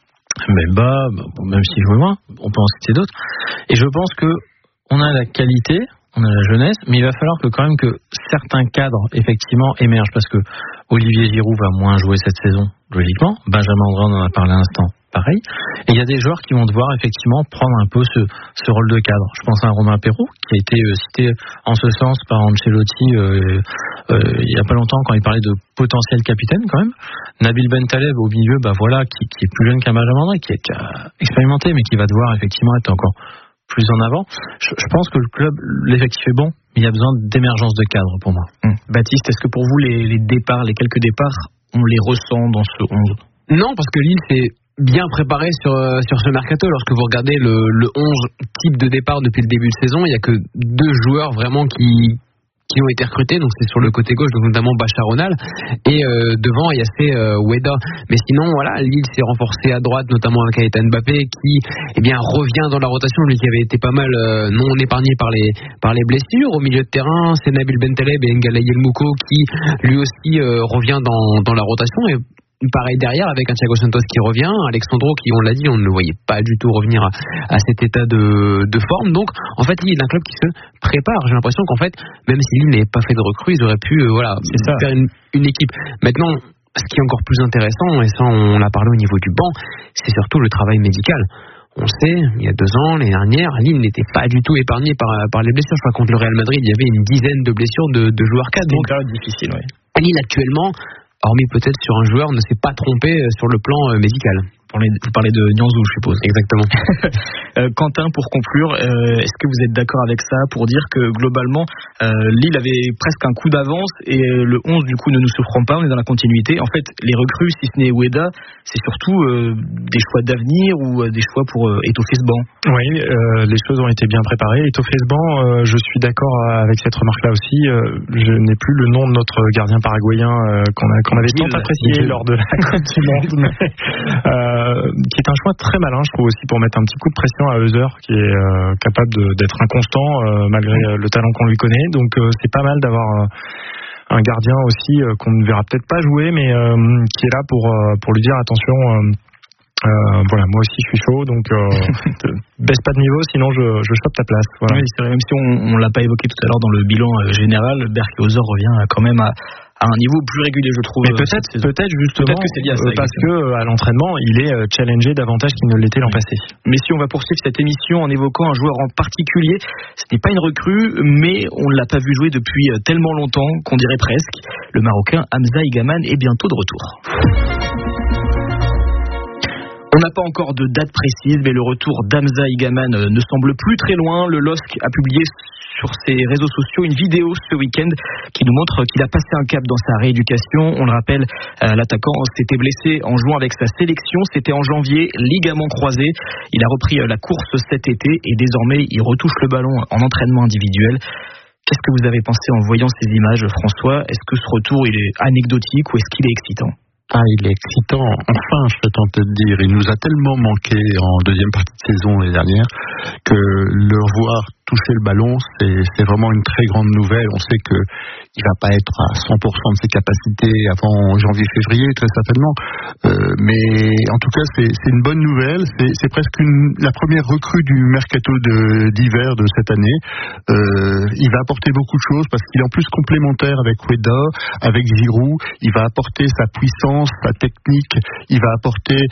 Mbemba, même s'il jouait moins, on peut en citer d'autres. Et je pense que on a la qualité, on a la jeunesse, mais il va falloir quand même que certains cadres effectivement émergent, parce que Olivier Giroud va moins jouer cette saison, logiquement. Benjamin André, on en a parlé à l'instant. Pareil. Et il y a des joueurs qui vont devoir effectivement prendre un peu ce rôle de cadre. Je pense à un Romain Perrault qui a été cité en ce sens par Ancelotti il y a pas longtemps quand il parlait de potentiel capitaine quand même. Nabil Bentaleb au milieu, qui est plus jeune qu'un Benjamin André, qui a expérimenté mais qui va devoir effectivement être encore plus en avant. Je pense que le club, l'effectif est bon, mais il y a besoin d'émergence de cadre pour moi. Baptiste, est-ce que pour vous les départs, les quelques départs, on les ressent dans ce 11? Non, parce que Lille c'est bien préparé sur ce mercato. Lorsque vous regardez le 11 type de départ depuis le début de saison, il n'y a que 2 joueurs vraiment qui ont été recrutés, donc c'est sur le côté gauche, donc notamment Bacharonal, et devant il y a Ueda. Mais sinon voilà, Lille s'est renforcé à droite, notamment avec Keita Mbappé qui revient dans la rotation, lui qui avait été pas mal non épargné par les blessures. Au milieu de terrain, c'est Nabil Bentaleb et Ngalaye Elmouko qui lui aussi revient dans la rotation, et pareil derrière avec un Thiago Santos qui revient, Alexandro qui, on l'a dit, on ne le voyait pas du tout revenir à cet état de forme. Donc en fait Lille est un club qui se prépare. J'ai l'impression qu'en fait, même si Lille n'avait pas fait de recrues, ils auraient pu faire une équipe. Maintenant, ce qui est encore plus intéressant, et ça on l'a parlé au niveau du banc, c'est surtout le travail médical. On sait, il y a 2 ans, l'année dernière, Lille n'était pas du tout épargné par les blessures. Je crois contre le Real Madrid, il y avait une dizaine de blessures de joueurs cadres. Donc difficile, oui. Lille actuellement, hormis peut-être sur un joueur, ne s'est pas trompé sur le plan médical. Vous parlez de Nianzou, je suppose. Exactement. Quentin, pour conclure, est-ce que vous êtes d'accord avec ça pour dire que globalement Lille avait presque un coup d'avance et le 11 du coup ne nous surprend pas, on est dans la continuité. En fait, les recrues, si ce n'est Ueda, c'est surtout des choix d'avenir ou des choix pour étoffer ce banc. Oui, les choses ont été bien préparées. Étoffer ce banc, je suis d'accord avec cette remarque-là aussi. Je n'ai plus le nom de notre gardien paraguayen qu'on avait tant apprécié lors de la Coupe du Monde, qui est un choix très malin, je trouve aussi, pour mettre un petit coup de pression à Heuser, qui est capable d'être inconstant malgré le talent qu'on lui connaît. Donc c'est pas mal d'avoir un gardien aussi qu'on ne verra peut-être pas jouer, mais qui est là pour lui dire attention. Voilà, moi aussi je suis chaud, donc baisse pas de niveau, sinon je chope ta place. Voilà. Oui, c'est vrai, même si on l'a pas évoqué tout à l'heure dans le bilan général, Berkehauser revient quand même à un niveau plus régulier, je trouve. Mais peut-être justement que c'est lié à ça, parce que à l'entraînement, il est challengé davantage qu'il ne l'était l'an passé. Mais si on va poursuivre cette émission en évoquant un joueur en particulier, ce n'est pas une recrue, mais on ne l'a pas vu jouer depuis tellement longtemps qu'on dirait presque. Le Marocain Hamza Igaman est bientôt de retour. On n'a pas encore de date précise, mais le retour d'Hamza Igaman ne semble plus très loin. Le LOSC a publié sur ses réseaux sociaux une vidéo ce week-end qui nous montre qu'il a passé un cap dans sa rééducation. On le rappelle, l'attaquant s'était blessé en jouant avec sa sélection. C'était en janvier, ligament croisé. Il a repris la course cet été et désormais il retouche le ballon en entraînement individuel. Qu'est-ce que vous avez pensé en voyant ces images, François? Est-ce que ce retour il est anecdotique ou est-ce qu'il est excitant? Il est excitant. Enfin, je serais tenté de dire, il nous a tellement manqué en deuxième partie de saison l'année dernière que le revoir toucher le ballon, c'est vraiment une très grande nouvelle. On sait que il va pas être à 100% de ses capacités avant janvier-février, très certainement. Mais en tout cas, c'est une bonne nouvelle. C'est presque la première recrue du mercato d'hiver de cette année. Il va apporter beaucoup de choses parce qu'il est en plus complémentaire avec Weda, avec Giroud. Il va apporter sa puissance, sa technique. Il va apporter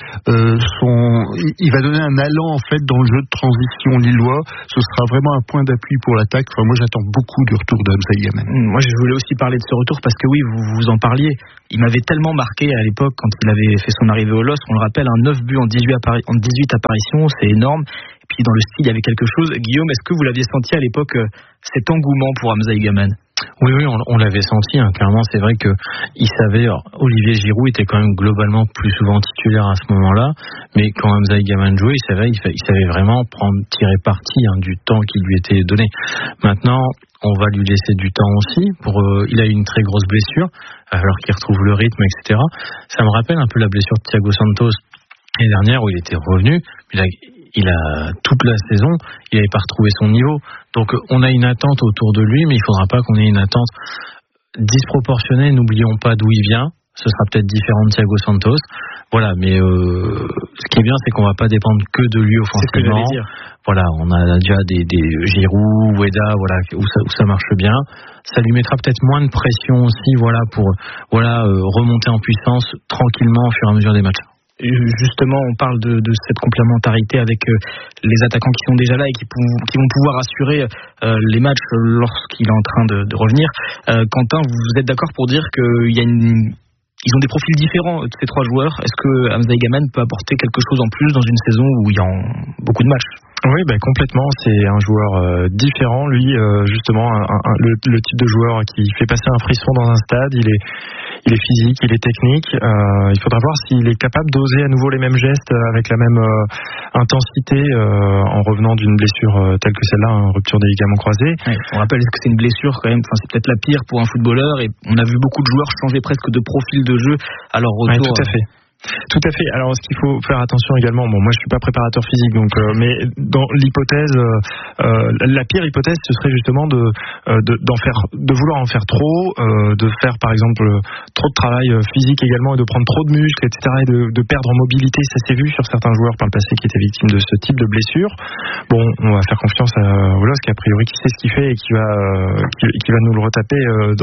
il va donner un allant en fait dans le jeu de transition lillois. Ce sera vraiment un point d'appui pour l'attaque. Enfin, moi, j'attends beaucoup du retour d'Hamza Igaman. Moi, je voulais aussi parler de ce retour parce que oui, vous en parliez. Il m'avait tellement marqué à l'époque quand il avait fait son arrivée au LOSC. On le rappelle, 9 buts en 18 apparitions, c'est énorme. Et puis dans le style, il y avait quelque chose. Guillaume, est-ce que vous l'aviez senti à l'époque, cet engouement pour Hamza Igaman? Oui, on l'avait senti, clairement. C'est vrai que il savait. Olivier Giroud était quand même globalement plus souvent titulaire à ce moment-là, mais quand Hamza Igaman jouait, il savait vraiment tirer parti du temps qui lui était donné. Maintenant, on va lui laisser du temps aussi. Il a eu une très grosse blessure, alors qu'il retrouve le rythme, etc. Ça me rappelle un peu la blessure de Thiago Santos l'année dernière où il était revenu. Il a toute la saison, il n'avait pas retrouvé son niveau. Donc on a une attente autour de lui, mais il ne faudra pas qu'on ait une attente disproportionnée. N'oublions pas d'où il vient. Ce sera peut-être différent de Thiago Santos. Voilà, mais ce qui est bien, c'est qu'on ne va pas dépendre que de lui offensivement. C'est ce que j'allais dire. Voilà, on a déjà des Giroud, Weda, voilà, où ça marche bien. Ça lui mettra peut-être moins de pression aussi, voilà, pour remonter en puissance tranquillement au fur et à mesure des matchs. Justement, on parle de cette complémentarité avec les attaquants qui sont déjà là et qui vont pouvoir assurer les matchs lorsqu'il est en train de revenir. Quentin, vous êtes d'accord pour dire qu'ils ont des profils différents, ces trois joueurs? Est-ce que Hamza Igaman peut apporter quelque chose en plus dans une saison où il y a beaucoup de matchs? Oui, complètement. C'est un joueur différent. Lui, justement, le type de joueur qui fait passer un frisson dans un stade. Il est physique, il est technique. Il faudra voir s'il est capable d'oser à nouveau les mêmes gestes avec la même intensité en revenant d'une blessure telle que celle-là, une rupture des ligaments croisés. Ouais, on rappelle que c'est une blessure quand même. Enfin, c'est peut-être la pire pour un footballeur. Et on a vu beaucoup de joueurs changer presque de profil de jeu à leur retour. Ouais, tout à fait. Tout à fait. Alors, ce qu'il faut faire attention également, moi je suis pas préparateur physique, donc mais dans l'hypothèse, la pire hypothèse, ce serait justement de vouloir en faire trop, de faire par exemple trop de travail physique également et de prendre trop de muscles, etc. et de perdre en mobilité. Ça s'est vu sur certains joueurs par le passé qui étaient victimes de ce type de blessure. Bon, on va faire confiance à Wolof, qui a priori qui sait ce qu'il fait et qui va nous le retaper de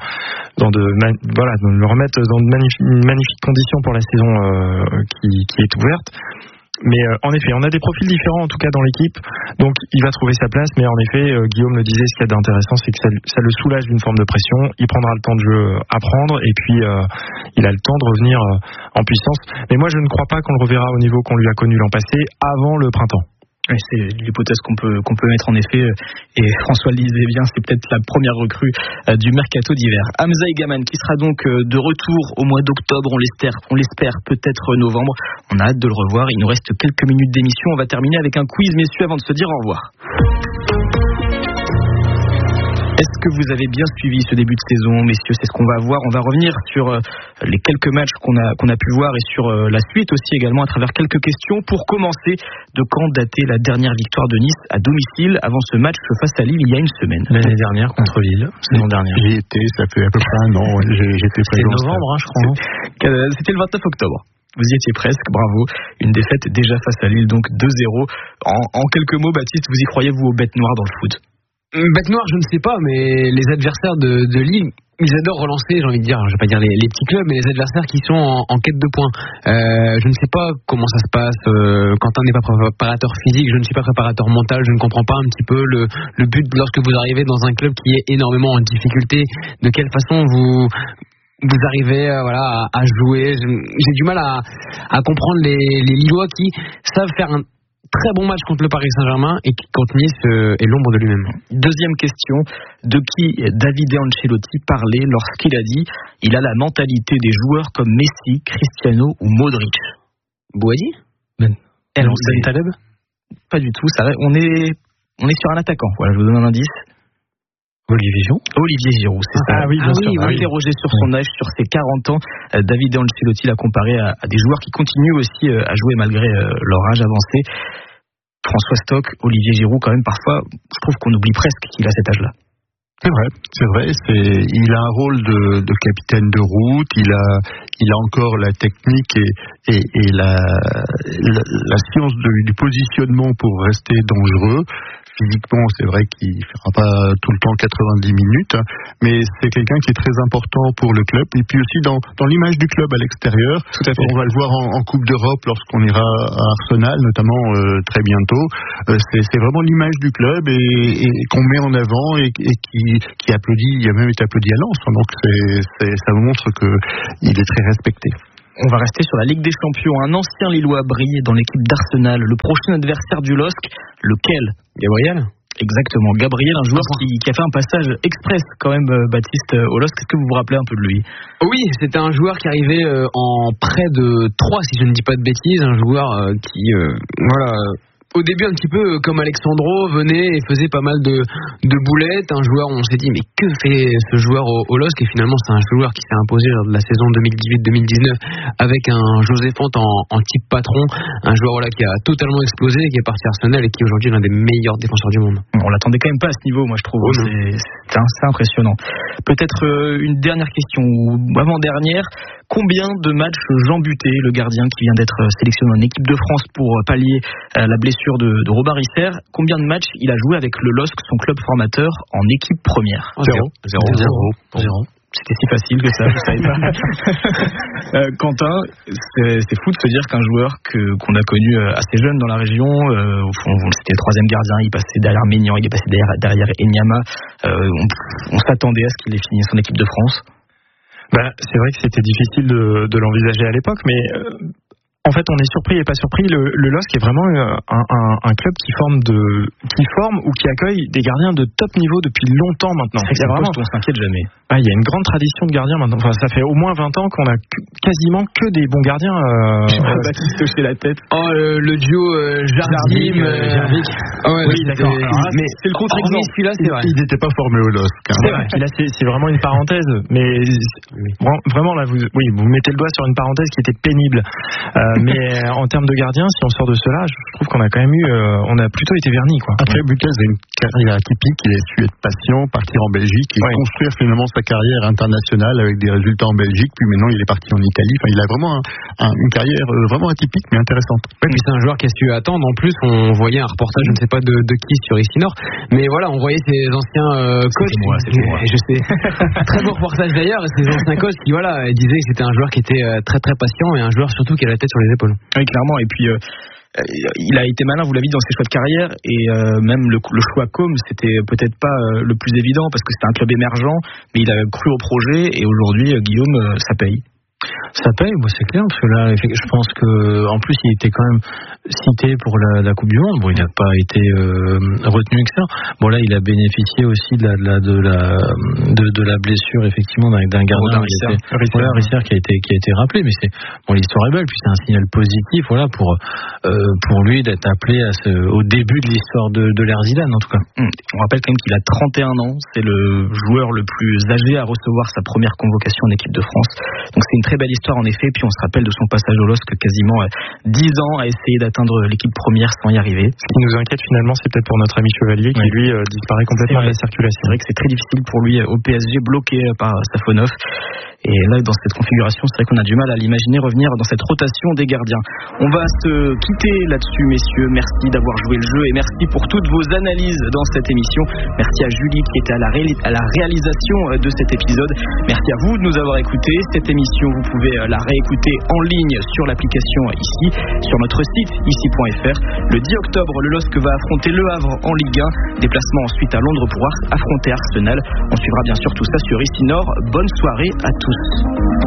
le remettre dans de magnifiques conditions pour la saison qui est ouverte. Mais en effet, on a des profils différents en tout cas dans l'équipe, donc il va trouver sa place. Mais en effet, Guillaume le disait, ce qu'il y a d'intéressant, c'est que ça le soulage d'une forme de pression. Il prendra le temps de jeu à prendre et puis il a le temps de revenir en puissance. Mais moi je ne crois pas qu'on le reverra au niveau qu'on lui a connu l'an passé avant le printemps. Oui, c'est l'hypothèse qu'on peut mettre en effet, et François le disait bien, c'est peut-être la première recrue du mercato d'hiver. Hamza Igaman qui sera donc de retour au mois d'octobre, on l'espère peut-être novembre. On a hâte de le revoir. Il nous reste quelques minutes d'émission. On va terminer avec un quiz, messieurs, avant de se dire au revoir. Est-ce que vous avez bien suivi ce début de saison, messieurs? C'est ce qu'on va voir. On va revenir sur les quelques matchs qu'on a pu voir et sur la suite aussi également à travers quelques questions. Pour commencer, de quand dater la dernière victoire de Nice à domicile avant ce match face à Lille il y a une semaine? L'année dernière contre Lille, saison dernière. J'y étais, ça fait à peu près un an. J'étais présent. C'était novembre, je crois. C'était le 29 octobre. Vous y étiez presque, bravo. Une défaite déjà face à Lille, donc 2-0. En quelques mots, Baptiste, vous y croyez, vous, aux bêtes noires dans le foot? Bête noire, je ne sais pas, mais les adversaires de Lille, ils adorent relancer, j'ai envie de dire, je vais pas dire les petits clubs, mais les adversaires qui sont en quête de points. Je ne sais pas comment ça se passe. Quentin n'est pas préparateur physique, je ne suis pas préparateur mental, je ne comprends pas un petit peu le but lorsque vous arrivez dans un club qui est énormément en difficulté. De quelle façon vous arrivez à jouer. J'ai du mal à comprendre les Lillois qui savent faire un très bon match contre le Paris Saint-Germain et qui contre Nice est l'ombre de lui-même. Deuxième question, de qui Davide Ancelotti parlait lorsqu'il a dit il a la mentalité des joueurs comme Messi, Cristiano ou Modric? Bouhaddi? Ben Taleb? Pas du tout, on est sur un attaquant. Voilà, je vous donne un indice. Olivier Giroud, c'est ça. Ah oui, bien sûr. Interrogé sur son âge, sur ses 40 ans, Davide Ancelotti l'a comparé à des joueurs qui continuent aussi à jouer malgré leur âge avancé. François Stock, Olivier Giroud, quand même, parfois, je trouve qu'on oublie presque qu'il a cet âge-là. C'est vrai. Il a un rôle de capitaine de route. Il a encore la technique et la science du positionnement pour rester dangereux. Physiquement, c'est vrai qu'il ne fera pas tout le temps 90 minutes, mais c'est quelqu'un qui est très important pour le club. Et puis aussi dans l'image du club à l'extérieur. Tout à fait. On va le voir en Coupe d'Europe lorsqu'on ira à Arsenal, notamment très bientôt. C'est vraiment l'image du club et qu'on met en avant et qui applaudit. Il a même été applaudi à Lens. Donc ça montre qu'il est très respecté. On va rester sur la Ligue des Champions. Un ancien Lillois brille dans l'équipe d'Arsenal. Le prochain adversaire du LOSC, lequel? Gabriel? Exactement, Gabriel, un joueur qui a fait un passage express quand même, Baptiste, au LOSC. Est-ce que vous vous rappelez un peu de lui? Oui, c'était un joueur qui arrivait en près de 3, si je ne dis pas de bêtises. Un joueur qui, au début un petit peu comme Alexandro, venait et faisait pas mal de boulettes. Un joueur où on s'est dit mais que fait ce joueur au LOSC? Et finalement c'est un joueur qui s'est imposé lors de la saison 2018-2019 avec un José Font en type patron. Un joueur qui a totalement explosé, qui est parti à Arsenal et qui aujourd'hui est l'un des meilleurs défenseurs du monde. On l'attendait quand même pas à ce niveau, moi je trouve. C'est impressionnant. Peut-être une dernière question, ou avant-dernière. Combien de matchs Jean Buté, le gardien qui vient d'être sélectionné en équipe de France pour pallier la blessure de Robin Risser, combien de matchs il a joué avec le LOSC, son club formateur, en équipe première? 0. C'était si facile que ça, je savais pas. Quentin, c'est fou de se dire qu'un joueur qu'on a connu assez jeune dans la région, c'était le troisième gardien, il passait derrière Maignan, il est passé derrière Enyama, on s'attendait à ce qu'il ait fini son équipe de France. C'est vrai que c'était difficile de l'envisager à l'époque, mais en fait, on est surpris et pas surpris. Le LOSC est vraiment un club qui forme ou qui accueille des gardiens de top niveau depuis longtemps maintenant. C'est vraiment, on s'inquiète jamais. Il y a une grande tradition de gardiens maintenant. Enfin, ça fait au moins 20 ans qu'on a quasiment que des bons gardiens. Baptiste hochait la tête. Le duo Jardim. Oui, d'accord. Mais c'est le contre-exemple. Celui-là, c'est vrai. Il n'était pas formé au LOSC. C'est vrai. Là, c'est vraiment une parenthèse. Mais vraiment, là, vous mettez le doigt sur une parenthèse qui était pénible. Mais en termes de gardien, si on sort de cela, je trouve qu'on a quand même on a plutôt été vernis, quoi. Après, Buté a une carrière atypique. Il a su être patient, partir en Belgique et construire finalement sa carrière internationale avec des résultats en Belgique. Puis maintenant, il est parti en Italie. Enfin, il a vraiment une carrière vraiment atypique, mais intéressante. Oui, mais c'est un joueur qui a su attendre. En plus, on voyait un reportage, je ne sais pas de qui, sur ici Nord, mais voilà, on voyait ses anciens coachs. C'est moi. Je sais. Très beau reportage d'ailleurs. Ses anciens coachs qui disaient que c'était un joueur qui était très très patient et un joueur surtout qui a la tête sur les épaules. Oui, clairement. Et puis il a été malin, vous l'avez dit, dans ses choix de carrière, et même le choix Com, c'était peut-être pas le plus évident parce que c'était un club émergent, mais il a cru au projet et aujourd'hui, Guillaume, ça paye. Ça paye, c'est clair, parce que là, je pense que en plus il était quand même cité pour la Coupe du Monde. Bon, il n'a pas été retenu que ça. Bon, là, il a bénéficié aussi de la blessure effectivement d'un gardien Risser qui a été rappelé. Mais l'histoire est belle. Puis c'est un signal positif, voilà, pour lui d'être appelé au début de l'histoire de l'ère Zidane en tout cas. On rappelle quand même qu'il a 31 ans. C'est le joueur le plus âgé à recevoir sa première convocation en équipe de France. Donc c'est une très belle histoire en effet. Puis on se rappelle de son passage au LOSC, quasiment 10 ans à essayer d'atteindre l'équipe première sans y arriver. Ce qui nous inquiète finalement, c'est peut-être pour notre ami Chevalier qui lui disparaît complètement de la circulation. C'est vrai que c'est très difficile pour lui au PSG, bloqué par Safonov. Et là, dans cette configuration, c'est vrai qu'on a du mal à l'imaginer revenir dans cette rotation des gardiens. On va se quitter là-dessus, messieurs. Merci d'avoir joué le jeu et merci pour toutes vos analyses dans cette émission. Merci à Julie qui était à la réalisation de cet épisode. Merci à vous de nous avoir écoutés. Cette émission, vous pouvez la réécouter en ligne sur l'application ici, sur notre site ici.fr. Le 10 octobre, le LOSC va affronter Le Havre en Ligue 1. Déplacement ensuite à Londres pour affronter Arsenal. On suivra bien sûr tout ça sur ici Nord. Bonne soirée à tous.